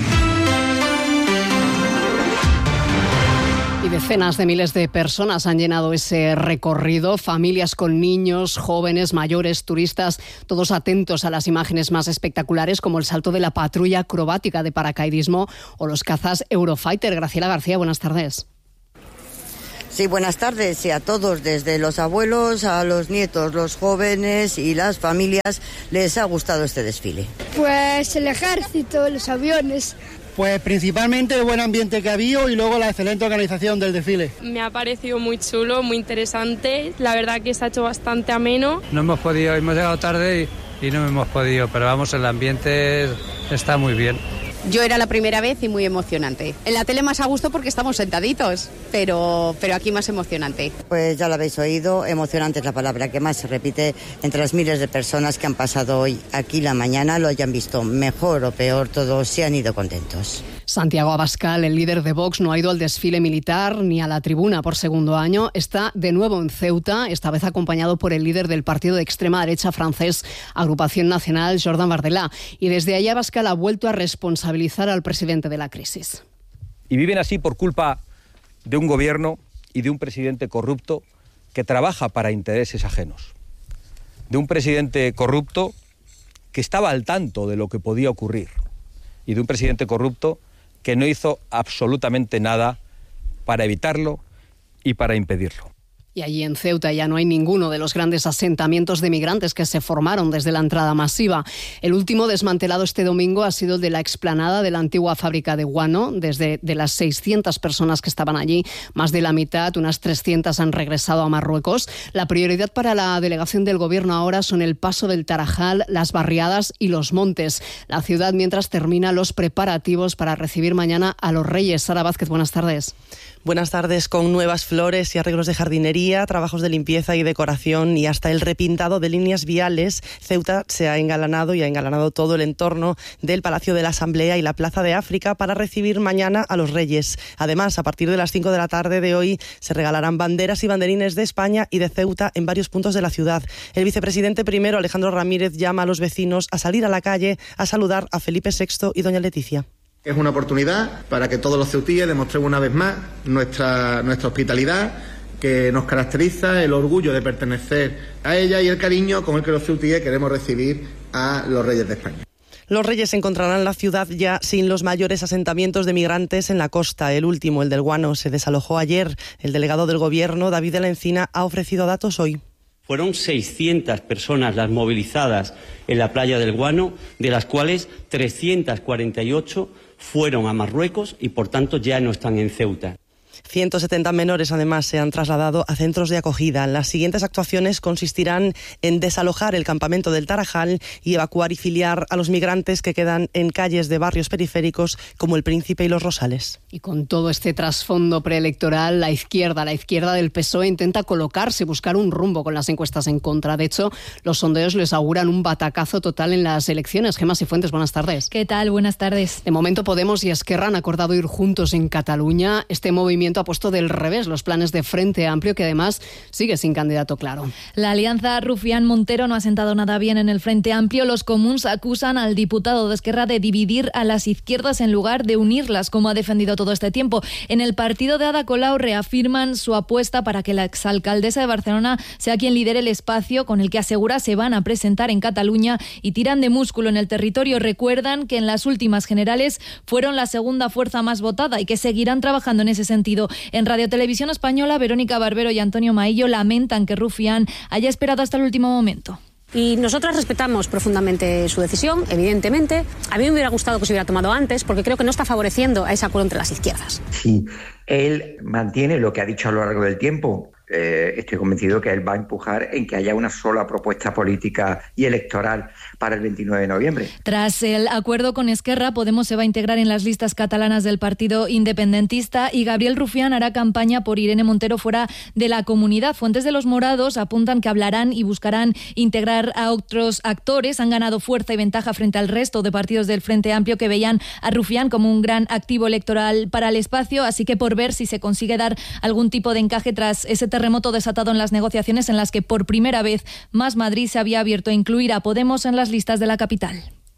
Y decenas de miles de personas han llenado ese recorrido, familias con niños, jóvenes, mayores, turistas, todos atentos a las imágenes más espectaculares como el salto de la patrulla acrobática de paracaidismo o los cazas Eurofighter. Graciela García, buenas tardes. Sí, buenas tardes y a todos, desde los abuelos a los nietos, los jóvenes y las familias, les ha gustado este desfile. Pues el ejército, los aviones. Pues principalmente el buen ambiente que ha habido y luego la excelente organización del desfile. Me ha parecido muy chulo, muy interesante, la verdad que se ha hecho bastante ameno. No hemos podido, hemos llegado tarde y, y no hemos podido, pero vamos, el ambiente está muy bien. Yo era la primera vez y muy emocionante. En la tele más a gusto porque estamos sentaditos, pero, pero aquí más emocionante. Pues ya lo habéis oído, emocionante es la palabra que más se repite entre las miles de personas que han pasado hoy aquí la mañana, lo hayan visto mejor o peor, todos se han ido contentos. Santiago Abascal, el líder de Vox, no ha ido al desfile militar ni a la tribuna por segundo año. Está de nuevo en Ceuta, esta vez acompañado por el líder del partido de extrema derecha francés, Agrupación Nacional, Jordan Bardella. Y desde allí Abascal ha vuelto a responsabilizar al presidente de la crisis. Y viven así por culpa de un gobierno y de un presidente corrupto que trabaja para intereses ajenos. De un presidente corrupto que estaba al tanto de lo que podía ocurrir. Y de un presidente corrupto que no hizo absolutamente nada para evitarlo y para impedirlo. Y allí en Ceuta ya no hay ninguno de los grandes asentamientos de migrantes que se formaron desde la entrada masiva. El último desmantelado este domingo ha sido el de la explanada de la antigua fábrica de guano. Desde de las seiscientas personas que estaban allí, más de la mitad, unas trescientas, han regresado a Marruecos. La prioridad para la delegación del gobierno ahora son el paso del Tarajal, las barriadas y los montes. La ciudad mientras termina los preparativos para recibir mañana a los Reyes. Sara Vázquez, buenas tardes. Buenas tardes. Con nuevas flores y arreglos de jardinería, trabajos de limpieza y decoración y hasta el repintado de líneas viales, Ceuta se ha engalanado y ha engalanado todo el entorno del Palacio de la Asamblea y la Plaza de África para recibir mañana a los Reyes. Además, a partir de las cinco de la tarde de hoy se regalarán banderas y banderines de España y de Ceuta en varios puntos de la ciudad. El vicepresidente primero, Alejandro Ramírez, llama a los vecinos a salir a la calle a saludar a Felipe sexto y doña Leticia. Es una oportunidad para que todos los ceutíes demostremos una vez más nuestra, nuestra hospitalidad, que nos caracteriza, el orgullo de pertenecer a ella y el cariño con el que los ceutíes queremos recibir a los Reyes de España. Los Reyes encontrarán la ciudad ya sin los mayores asentamientos de migrantes en la costa. El último, el del Guano, se desalojó ayer. El delegado del Gobierno, David de la Encina, ha ofrecido datos hoy. Fueron seiscientas personas las movilizadas en la playa del Guano, de las cuales trescientas cuarenta y ocho fueron a Marruecos y por tanto ya no están en Ceuta. ciento setenta menores además se han trasladado a centros de acogida. Las siguientes actuaciones consistirán en desalojar el campamento del Tarajal y evacuar y filiar a los migrantes que quedan en calles de barrios periféricos como El Príncipe y Los Rosales. Y con todo este trasfondo preelectoral, la izquierda, la izquierda del P S O E intenta colocarse, buscar un rumbo con las encuestas en contra. De hecho, los sondeos les auguran un batacazo total en las elecciones. Gemma Cifuentes, buenas tardes. ¿Qué tal? Buenas tardes. De momento Podemos y Esquerra han acordado ir juntos en Cataluña. Este movimiento ha puesto del revés los planes de Frente Amplio, que además sigue sin candidato claro. La alianza Rufián-Montero no ha sentado nada bien en el Frente Amplio. Los comuns acusan al diputado de Esquerra de dividir a las izquierdas en lugar de unirlas, como ha defendido todo este tiempo. En el partido de Ada Colau reafirman su apuesta para que la exalcaldesa de Barcelona sea quien lidere el espacio con el que asegura se van a presentar en Cataluña y tiran de músculo en el territorio. Recuerdan que en las últimas generales fueron la segunda fuerza más votada y que seguirán trabajando en ese sentido. En Radio Televisión Española, Verónica Barbero y Antonio Maillo lamentan que Rufián haya esperado hasta el último momento. Y nosotras respetamos profundamente su decisión, evidentemente. A mí me hubiera gustado que se hubiera tomado antes, porque creo que no está favoreciendo a ese acuerdo entre las izquierdas. Si él mantiene lo que ha dicho a lo largo del tiempo, eh, estoy convencido que él va a empujar en que haya una sola propuesta política y electoral para el veintinueve de noviembre. Tras el acuerdo con Esquerra, Podemos se va a integrar en las listas catalanas del partido independentista y Gabriel Rufián hará campaña por Irene Montero fuera de la comunidad. Fuentes de los morados apuntan que hablarán y buscarán integrar a otros actores. Han ganado fuerza y ventaja frente al resto de partidos del Frente Amplio que veían a Rufián como un gran activo electoral para el espacio, así que por ver si se consigue dar algún tipo de encaje tras ese terremoto desatado en las negociaciones en las que por primera vez Más Madrid se había abierto a incluir a Podemos en las listas de la capital.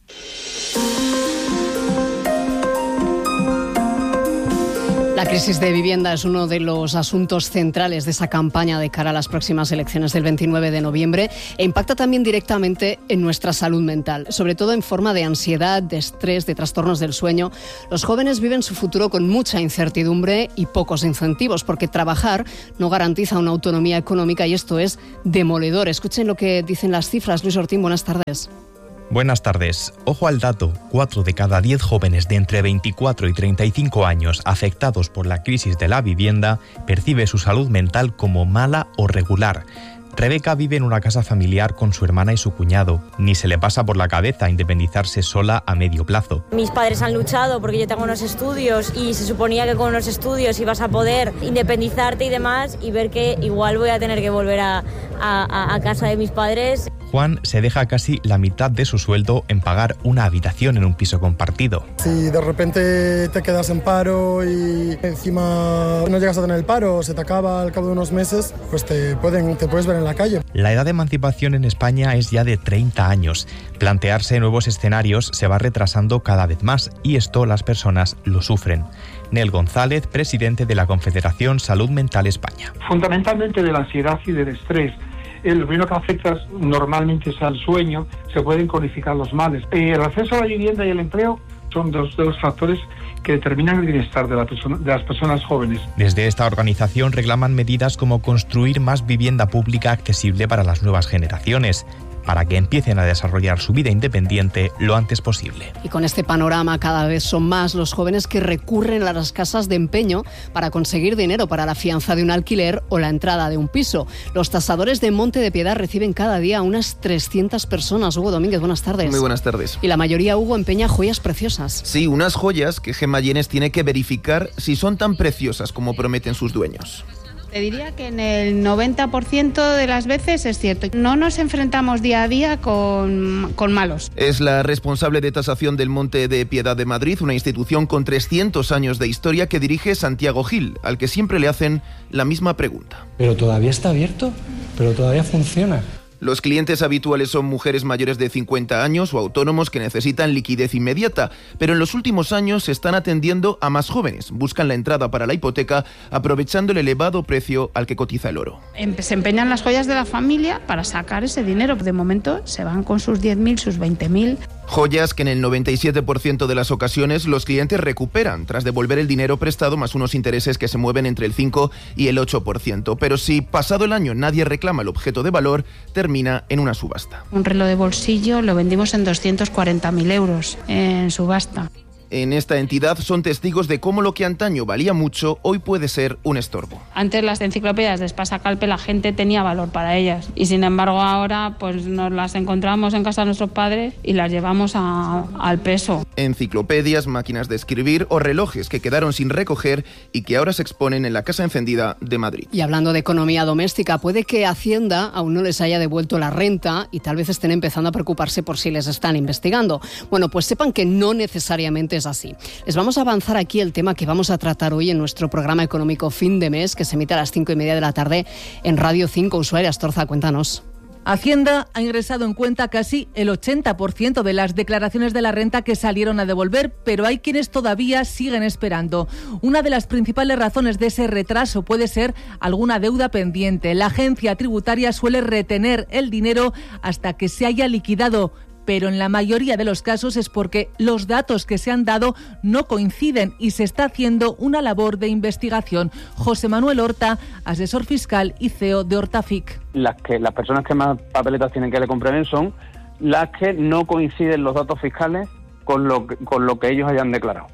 La crisis de vivienda es uno de los asuntos centrales de esa campaña de cara a las próximas elecciones del veintinueve de noviembre e impacta también directamente en nuestra salud mental, sobre todo en forma de ansiedad, de estrés, de trastornos del sueño. Los jóvenes viven su futuro con mucha incertidumbre y pocos incentivos, porque trabajar no garantiza una autonomía económica y esto es demoledor. Escuchen lo que dicen las cifras. Luis Ortín, buenas tardes. Buenas tardes. Ojo al dato, cuatro de cada diez jóvenes de entre veinticuatro y treinta y cinco años afectados por la crisis de la vivienda percibe su salud mental como mala o regular. Rebeca vive en una casa familiar con su hermana y su cuñado. Ni se le pasa por la cabeza independizarse sola a medio plazo. Mis padres han luchado porque yo tengo unos estudios y se suponía que con unos estudios ibas a poder independizarte y demás, y ver que igual voy a tener que volver a, a, a casa de mis padres. Juan se deja casi la mitad de su sueldo en pagar una habitación en un piso compartido. Si de repente te quedas en paro y encima no llegas a tener el paro, se te acaba al cabo de unos meses, pues te, pueden, te puedes ver en la calle. La edad de emancipación en España es ya de treinta años. Plantearse nuevos escenarios se va retrasando cada vez más y esto las personas lo sufren. Nel González, presidente de la Confederación Salud Mental España. Fundamentalmente de la ansiedad y del estrés. Lo primero que afecta normalmente es al sueño, se pueden cronificar los males. El acceso a la vivienda y el empleo son dos de los factores que determinan el bienestar de, la persona, de las personas jóvenes. Desde esta organización reclaman medidas como construir más vivienda pública accesible para las nuevas generaciones, para que empiecen a desarrollar su vida independiente lo antes posible. Y con este panorama cada vez son más los jóvenes que recurren a las casas de empeño para conseguir dinero para la fianza de un alquiler o la entrada de un piso. Los tasadores de Monte de Piedad reciben cada día unas trescientas personas. Hugo Domínguez, buenas tardes. Muy buenas tardes. Y la mayoría, Hugo, empeña joyas preciosas. Sí, unas joyas que Gemma Llenes tiene que verificar si son tan preciosas como prometen sus dueños. Te diría que en el noventa por ciento de las veces es cierto. No nos enfrentamos día a día con, con malos. Es la responsable de tasación del Monte de Piedad de Madrid, una institución con trescientos años de historia que dirige Santiago Gil, al que siempre le hacen la misma pregunta. ¿Pero todavía está abierto? ¿Pero todavía funciona? Los clientes habituales son mujeres mayores de cincuenta años o autónomos que necesitan liquidez inmediata, pero en los últimos años se están atendiendo a más jóvenes. Buscan la entrada para la hipoteca aprovechando el elevado precio al que cotiza el oro. Se empeñan las joyas de la familia para sacar ese dinero. De momento se van con sus diez mil, sus veinte mil. Joyas que en el noventa y siete por ciento de las ocasiones los clientes recuperan tras devolver el dinero prestado más unos intereses que se mueven entre el cinco y el ocho por ciento. Pero si pasado el año nadie reclama el objeto de valor, termina en una subasta. Un reloj de bolsillo lo vendimos en doscientos cuarenta mil euros en subasta. En esta entidad son testigos de cómo lo que antaño valía mucho, hoy puede ser un estorbo. Antes las enciclopedias de Espasa-Calpe la gente tenía valor para ellas y sin embargo ahora pues nos las encontramos en casa de nuestros padres y las llevamos a, al peso. Enciclopedias, máquinas de escribir o relojes que quedaron sin recoger y que ahora se exponen en la Casa Encendida de Madrid. Y hablando de economía doméstica, puede que Hacienda aún no les haya devuelto la renta y tal vez estén empezando a preocuparse por si les están investigando. Bueno, pues sepan que no necesariamente es así. Les vamos a avanzar aquí el tema que vamos a tratar hoy en nuestro programa económico Fin de Mes, que se emite a las cinco y media de la tarde en Radio cinco. Ushuaia Astorza, cuéntanos. Hacienda ha ingresado en cuenta casi el ochenta por ciento de las declaraciones de la renta que salieron a devolver, pero hay quienes todavía siguen esperando. Una de las principales razones de ese retraso puede ser alguna deuda pendiente. La agencia tributaria suele retener el dinero hasta que se haya liquidado, pero en la mayoría de los casos es porque los datos que se han dado no coinciden y se está haciendo una labor de investigación. José Manuel Horta, asesor fiscal y C E O de Hortafic. Las que las personas que más papeletas tienen que le comprueben son las que no coinciden los datos fiscales con lo que, con lo que ellos hayan declarado.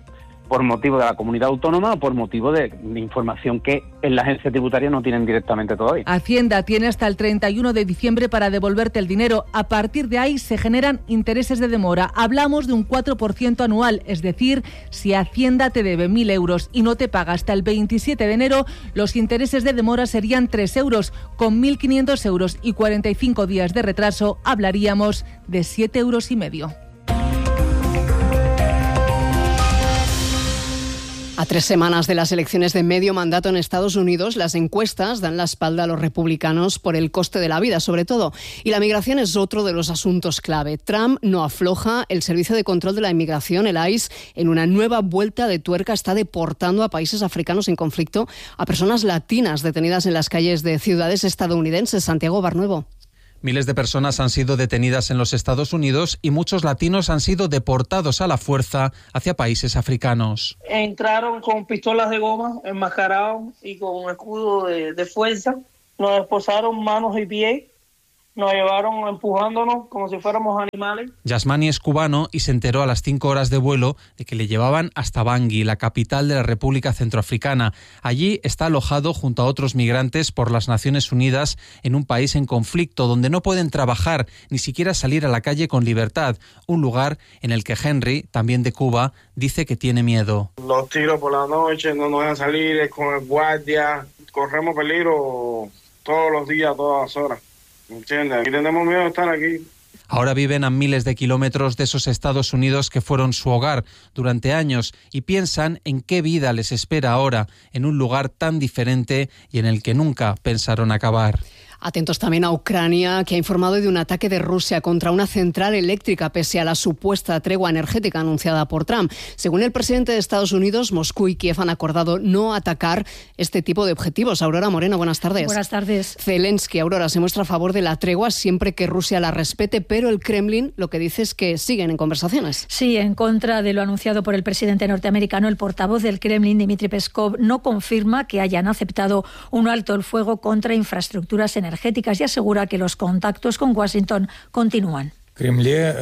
por motivo de la comunidad autónoma o por motivo de, de información que en la agencia tributaria no tienen directamente todavía. Hacienda tiene hasta el treinta y uno de diciembre para devolverte el dinero. A partir de ahí se generan intereses de demora. Hablamos de un cuatro por ciento anual, es decir, si Hacienda te debe mil euros y no te paga hasta el veintisiete de enero, los intereses de demora serían tres euros. Con mil quinientos euros y cuarenta y cinco días de retraso, hablaríamos de siete euros y medio. A tres semanas de las elecciones de medio mandato en Estados Unidos, las encuestas dan la espalda a los republicanos por el coste de la vida, sobre todo. Y la migración es otro de los asuntos clave. Trump no afloja. El Servicio de Control de la Inmigración, el I C E, en una nueva vuelta de tuerca, está deportando a países africanos en conflicto a personas latinas detenidas en las calles de ciudades estadounidenses. Santiago Barnuevo. Miles de personas han sido detenidas en los Estados Unidos y muchos latinos han sido deportados a la fuerza hacia países africanos. Entraron con pistolas de goma, enmascarados y con un escudo de, de fuerza. Nos esposaron manos y pies. Nos llevaron empujándonos como si fuéramos animales. Yasmani es cubano y se enteró a las cinco horas de vuelo de que le llevaban hasta Bangui, la capital de la República Centroafricana. Allí está alojado junto a otros migrantes por las Naciones Unidas en un país en conflicto donde no pueden trabajar ni siquiera salir a la calle con libertad. Un lugar en el que Henry, también de Cuba, dice que tiene miedo. Los tiros por la noche, no nos dejan salir con el guardia. Corremos peligro todos los días, todas las horas. ¿Entiendes? Y tenemos miedo de estar aquí. Ahora viven a miles de kilómetros de esos Estados Unidos que fueron su hogar durante años y piensan en qué vida les espera ahora en un lugar tan diferente y en el que nunca pensaron acabar. Atentos también a Ucrania, que ha informado de un ataque de Rusia contra una central eléctrica pese a la supuesta tregua energética anunciada por Trump. Según el presidente de Estados Unidos, Moscú y Kiev han acordado no atacar este tipo de objetivos. Aurora Moreno, buenas tardes. Buenas tardes. Zelensky, Aurora, se muestra a favor de la tregua siempre que Rusia la respete, pero el Kremlin lo que dice es que siguen en conversaciones. Sí, en contra de lo anunciado por el presidente norteamericano, el portavoz del Kremlin, Dmitry Peskov, no confirma que hayan aceptado un alto el fuego contra infraestructuras energéticas energéticas y asegura que los contactos con Washington continúan. El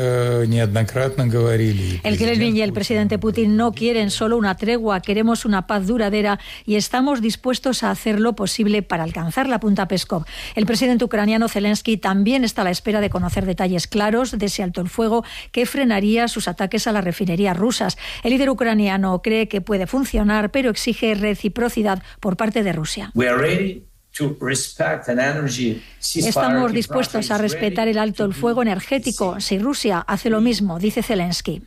Kremlin y el presidente Putin no quieren solo una tregua, queremos una paz duradera y estamos dispuestos a hacer lo posible para alcanzarla, apunta Peskov. El presidente ucraniano Zelensky también está a la espera de conocer detalles claros de ese alto el fuego que frenaría sus ataques a las refinerías rusas. El líder ucraniano cree que puede funcionar, pero exige reciprocidad por parte de Rusia. Estamos dispuestos a respetar el alto el fuego energético si Rusia hace lo mismo, dice Zelensky.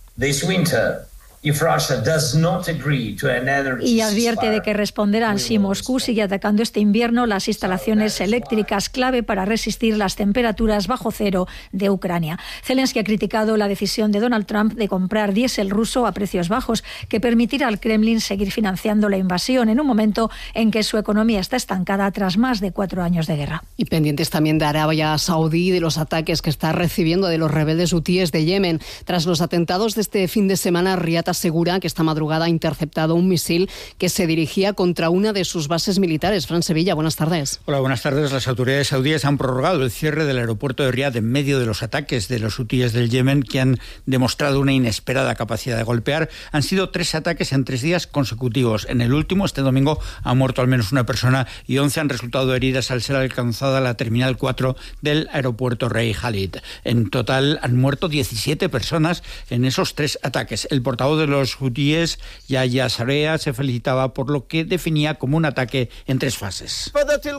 Y advierte de que responderán si Moscú sigue atacando este invierno las instalaciones eléctricas clave para resistir las temperaturas bajo cero de Ucrania. Zelensky ha criticado la decisión de Donald Trump de comprar diésel ruso a precios bajos, que permitirá al Kremlin seguir financiando la invasión en un momento en que su economía está estancada tras más de cuatro años de guerra. Y pendientes también de Arabia Saudí y de los ataques que está recibiendo de los rebeldes hutíes de Yemen. Tras los atentados de este fin de semana, Riad asegura que esta madrugada ha interceptado un misil que se dirigía contra una de sus bases militares. Fran Sevilla, buenas tardes. Hola, buenas tardes. Las autoridades saudíes han prorrogado el cierre del aeropuerto de Riad en medio de los ataques de los hutíes del Yemen, que han demostrado una inesperada capacidad de golpear. Han sido tres ataques en tres días consecutivos. En el último, este domingo, ha muerto al menos una persona y once han resultado heridas al ser alcanzada la terminal cuatro del aeropuerto Rey Khalid. En total han muerto diecisiete personas en esos tres ataques. El portavoz de los hutíes, Yahya Sarea, se felicitaba por lo que definía como un ataque en tres fases.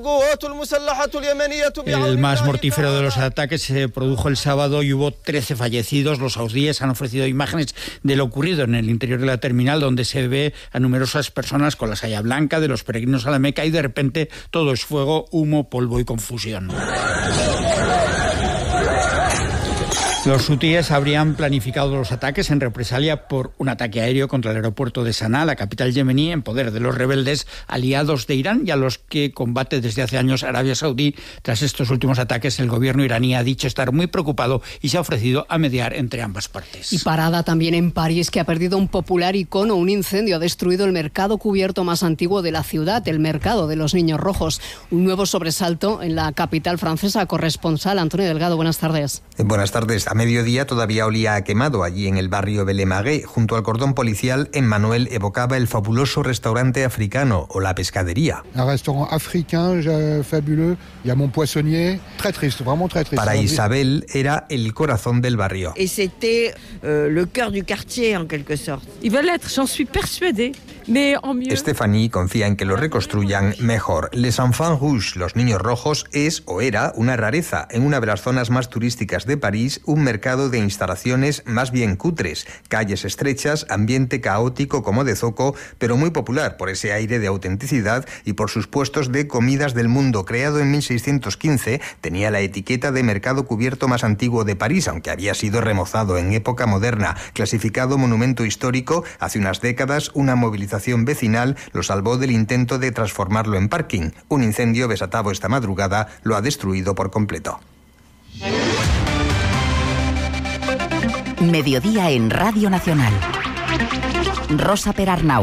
El más mortífero de los ataques se produjo el sábado y hubo trece fallecidos. Los saudíes han ofrecido imágenes de lo ocurrido en el interior de la terminal, donde se ve a numerosas personas con la saya blanca de los peregrinos a la Meca, y de repente todo es fuego, humo, polvo y confusión. Los hutíes habrían planificado los ataques en represalia por un ataque aéreo contra el aeropuerto de Sanaa, la capital yemení, en poder de los rebeldes aliados de Irán y a los que combate desde hace años Arabia Saudí. Tras estos últimos ataques, el gobierno iraní ha dicho estar muy preocupado y se ha ofrecido a mediar entre ambas partes. Y parada también en París, que ha perdido un popular icono. Un incendio ha destruido el mercado cubierto más antiguo de la ciudad, el mercado de los Niños Rojos. Un nuevo sobresalto en la capital francesa. Corresponsal Antonio Delgado, buenas tardes. Buenas tardes. A mediodía todavía olía a quemado allí en el barrio Belemagué. Junto al cordón policial, Emmanuel evocaba el fabuloso restaurante africano o la pescadería. Un restaurante africano fabuloso, y a mon poissonnier, très triste, vraiment très triste. Para Isabel era el corazón del barrio. Et c'était euh, le cœur du quartier en quelque sorte. Il va l'être, j'en suis persuadée. Stephanie confía en que lo reconstruyan mejor. Les Enfants Rouges, los niños rojos, es o era una rareza. En una de las zonas más turísticas de París, un mercado de instalaciones más bien cutres, calles estrechas, ambiente caótico como de zoco, pero muy popular por ese aire de autenticidad y por sus puestos de comidas del mundo. Creado en mil seiscientos quince, tenía la etiqueta de mercado cubierto más antiguo de París, aunque había sido remozado en época moderna. Clasificado monumento histórico, hace unas décadas una movilización vecinal lo salvó del intento de transformarlo en parking. Un incendio desatado esta madrugada lo ha destruido por completo. Mediodía en Radio Nacional. Rosa Perarnau.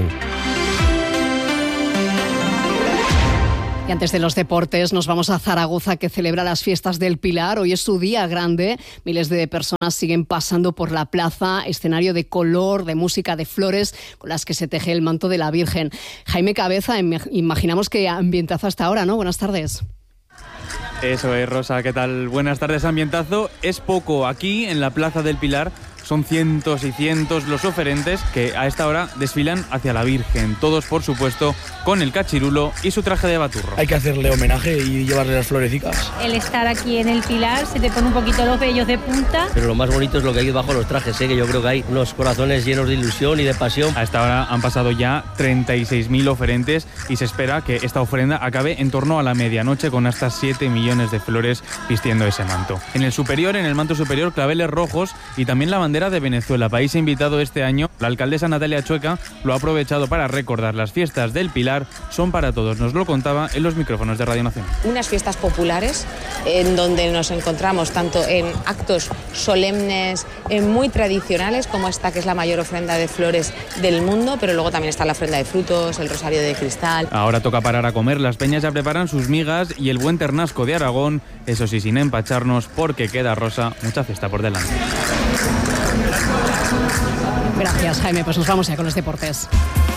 Y antes de los deportes nos vamos a Zaragoza, que celebra las fiestas del Pilar. Hoy es su día grande. Miles de personas siguen pasando por la plaza, escenario de color, de música, de flores, con las que se teje el manto de la Virgen. Jaime Cabeza, imaginamos que ambientazo hasta ahora, ¿no? Buenas tardes. Eso es, Rosa, ¿qué tal? Buenas tardes, ambientazo. Es poco aquí, en la Plaza del Pilar. Son cientos y cientos los oferentes que a esta hora desfilan hacia la Virgen. Todos, por supuesto, con el cachirulo y su traje de baturro. Hay que hacerle homenaje y llevarle las florecicas. El estar aquí en el Pilar se te pone un poquito los vellos de punta. Pero lo más bonito es lo que hay bajo los trajes, ¿eh? Que yo creo que hay unos corazones llenos de ilusión y de pasión. A esta hora han pasado ya treinta y seis mil oferentes y se espera que esta ofrenda acabe en torno a la medianoche con hasta siete millones de flores vistiendo ese manto. En el superior, en el manto superior, claveles rojos y también la bandera de Venezuela, país invitado este año. La alcaldesa Natalia Chueca lo ha aprovechado para recordar las fiestas del Pilar son para todos. Nos lo contaba en los micrófonos de Radio Nacional. Unas fiestas populares en donde nos encontramos tanto en actos solemnes, en muy tradicionales, como esta que es la mayor ofrenda de flores del mundo, pero luego también está la ofrenda de frutos, el rosario de cristal. Ahora toca parar a comer. Las peñas ya preparan sus migas y el buen ternasco de Aragón, eso sí, sin empacharnos, porque queda, Rosa, mucha fiesta por delante. Gracias, Jaime. Pues nos vamos ya con los deportes.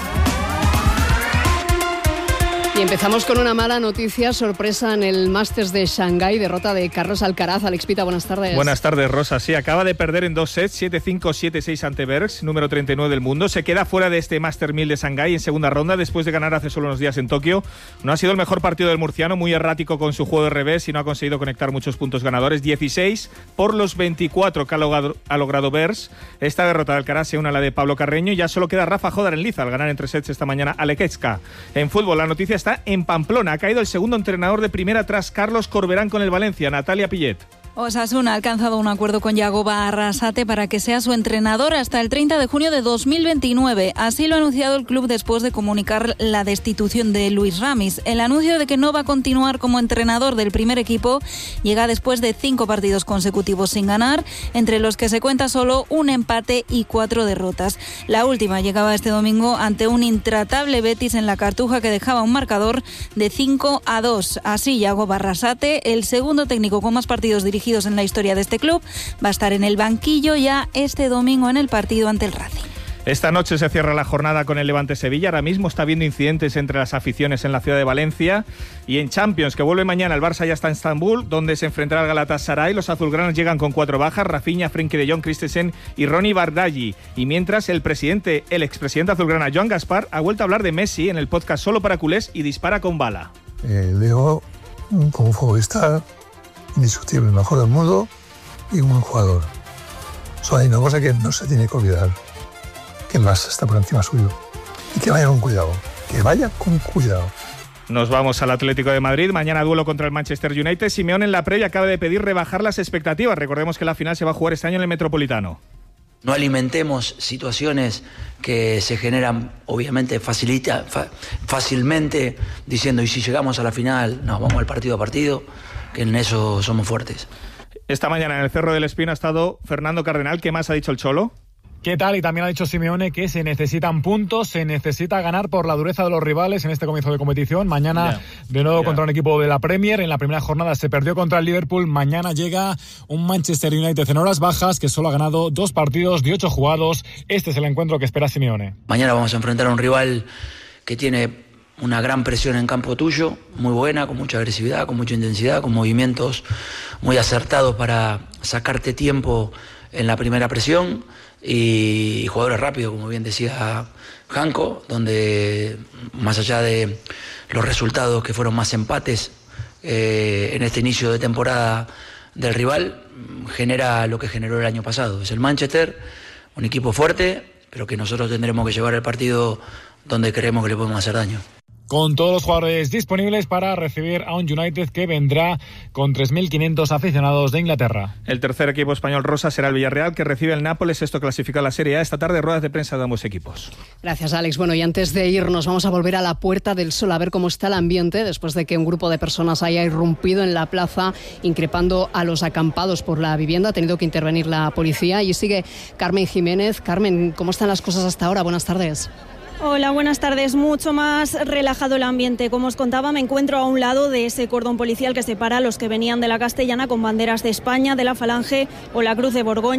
Y empezamos con una mala noticia, sorpresa en el Masters de Shanghái, derrota de Carlos Alcaraz. Alex Pita, buenas tardes. Buenas tardes, Rosa. Sí, acaba de perder en dos sets, siete cinco, siete seis ante Bergs, número treinta y nueve del mundo. Se queda fuera de este Master mil de Shanghái en segunda ronda, después de ganar hace solo unos días en Tokio. No ha sido el mejor partido del murciano, muy errático con su juego de revés y no ha conseguido conectar muchos puntos ganadores. dieciséis por los veinticuatro que ha logrado, ha logrado Bergs. Esta derrota de Alcaraz se une a la de Pablo Carreño. Ya solo queda Rafa Jódar en liza al ganar en tres sets esta mañana a Leketska. En fútbol, la noticia está en Pamplona. Ha caído el segundo entrenador de primera tras Carlos Corberán con el Valencia, Natalia Pillet. Osasuna ha alcanzado un acuerdo con Yagoba Arrasate para que sea su entrenador hasta el treinta de junio de dos mil veintinueve. Así lo ha anunciado el club después de comunicar la destitución de Luis Ramis. El anuncio de que no va a continuar como entrenador del primer equipo llega después de cinco partidos consecutivos sin ganar, entre los que se cuenta solo un empate y cuatro derrotas. La última llegaba este domingo ante un intratable Betis en la Cartuja que dejaba un marcador de cinco a dos. Así Yagoba Arrasate, el segundo técnico con más partidos dirigidos en la historia de este club, va a estar en el banquillo ya este domingo en el partido ante el Racing. Esta noche se cierra la jornada con el Levante Sevilla. Ahora mismo está habiendo incidentes entre las aficiones en la ciudad de Valencia. Y en Champions, que vuelve mañana, el Barça ya está en Estambul, donde se enfrentará al Galatasaray. Los azulgranas llegan con cuatro bajas: Rafinha, Frenkie de Jong, Christensen y Ronny Bardghji. Y mientras, el presidente, el expresidente azulgrana Joan Gaspar ha vuelto a hablar de Messi en el podcast Solo para Culés y dispara con bala. Eh, Leo, como futbolista, indiscutible, el mejor del mundo y un buen jugador. Solo hay una cosa que no se tiene que olvidar, que el Barça está por encima suyo. Y que vaya con cuidado, que vaya con cuidado. Nos vamos al Atlético de Madrid. Mañana duelo contra el Manchester United. Simeone en la previa acaba de pedir rebajar las expectativas. Recordemos que la final se va a jugar este año en el Metropolitano. No alimentemos situaciones que se generan, obviamente, facilita, fa, fácilmente, diciendo, y si llegamos a la final, nos vamos al partido a partido, que en eso somos fuertes. Esta mañana en el Cerro del Espino ha estado Fernando Cardenal. ¿Qué más ha dicho el Cholo? ¿Qué tal? Y también ha dicho Simeone que se necesitan puntos, se necesita ganar por la dureza de los rivales en este comienzo de competición. Mañana yeah. de nuevo yeah. contra un equipo de la Premier. En la primera jornada se perdió contra el Liverpool. Mañana llega un Manchester United en horas bajas que solo ha ganado dos partidos de ocho jugados. Este es el encuentro que espera Simeone. Mañana vamos a enfrentar a un rival que tiene una gran presión en campo tuyo, muy buena, con mucha agresividad, con mucha intensidad, con movimientos muy acertados para sacarte tiempo en la primera presión. Y jugadores rápidos, como bien decía Janko, donde más allá de los resultados que fueron más empates eh, en este inicio de temporada del rival, genera lo que generó el año pasado. Es el Manchester, un equipo fuerte, pero que nosotros tendremos que llevar el partido donde creemos que le podemos hacer daño. Con todos los jugadores disponibles para recibir a un United que vendrá con tres mil quinientos aficionados de Inglaterra. El tercer equipo español rosa será el Villarreal, que recibe el Nápoles. Esto clasifica la Serie A. Esta tarde ruedas de prensa de ambos equipos. Gracias, Alex. Bueno, y antes de irnos vamos a volver a la Puerta del Sol a ver cómo está el ambiente después de que un grupo de personas haya irrumpido en la plaza increpando a los acampados por la vivienda. Ha tenido que intervenir la policía y sigue Carmen Jiménez. Carmen, ¿cómo están las cosas hasta ahora? Buenas tardes. Hola, buenas tardes. Mucho más relajado el ambiente. Como os contaba, me encuentro a un lado de ese cordón policial que separa a los que venían de la Castellana con banderas de España, de la Falange o la Cruz de Borgoña.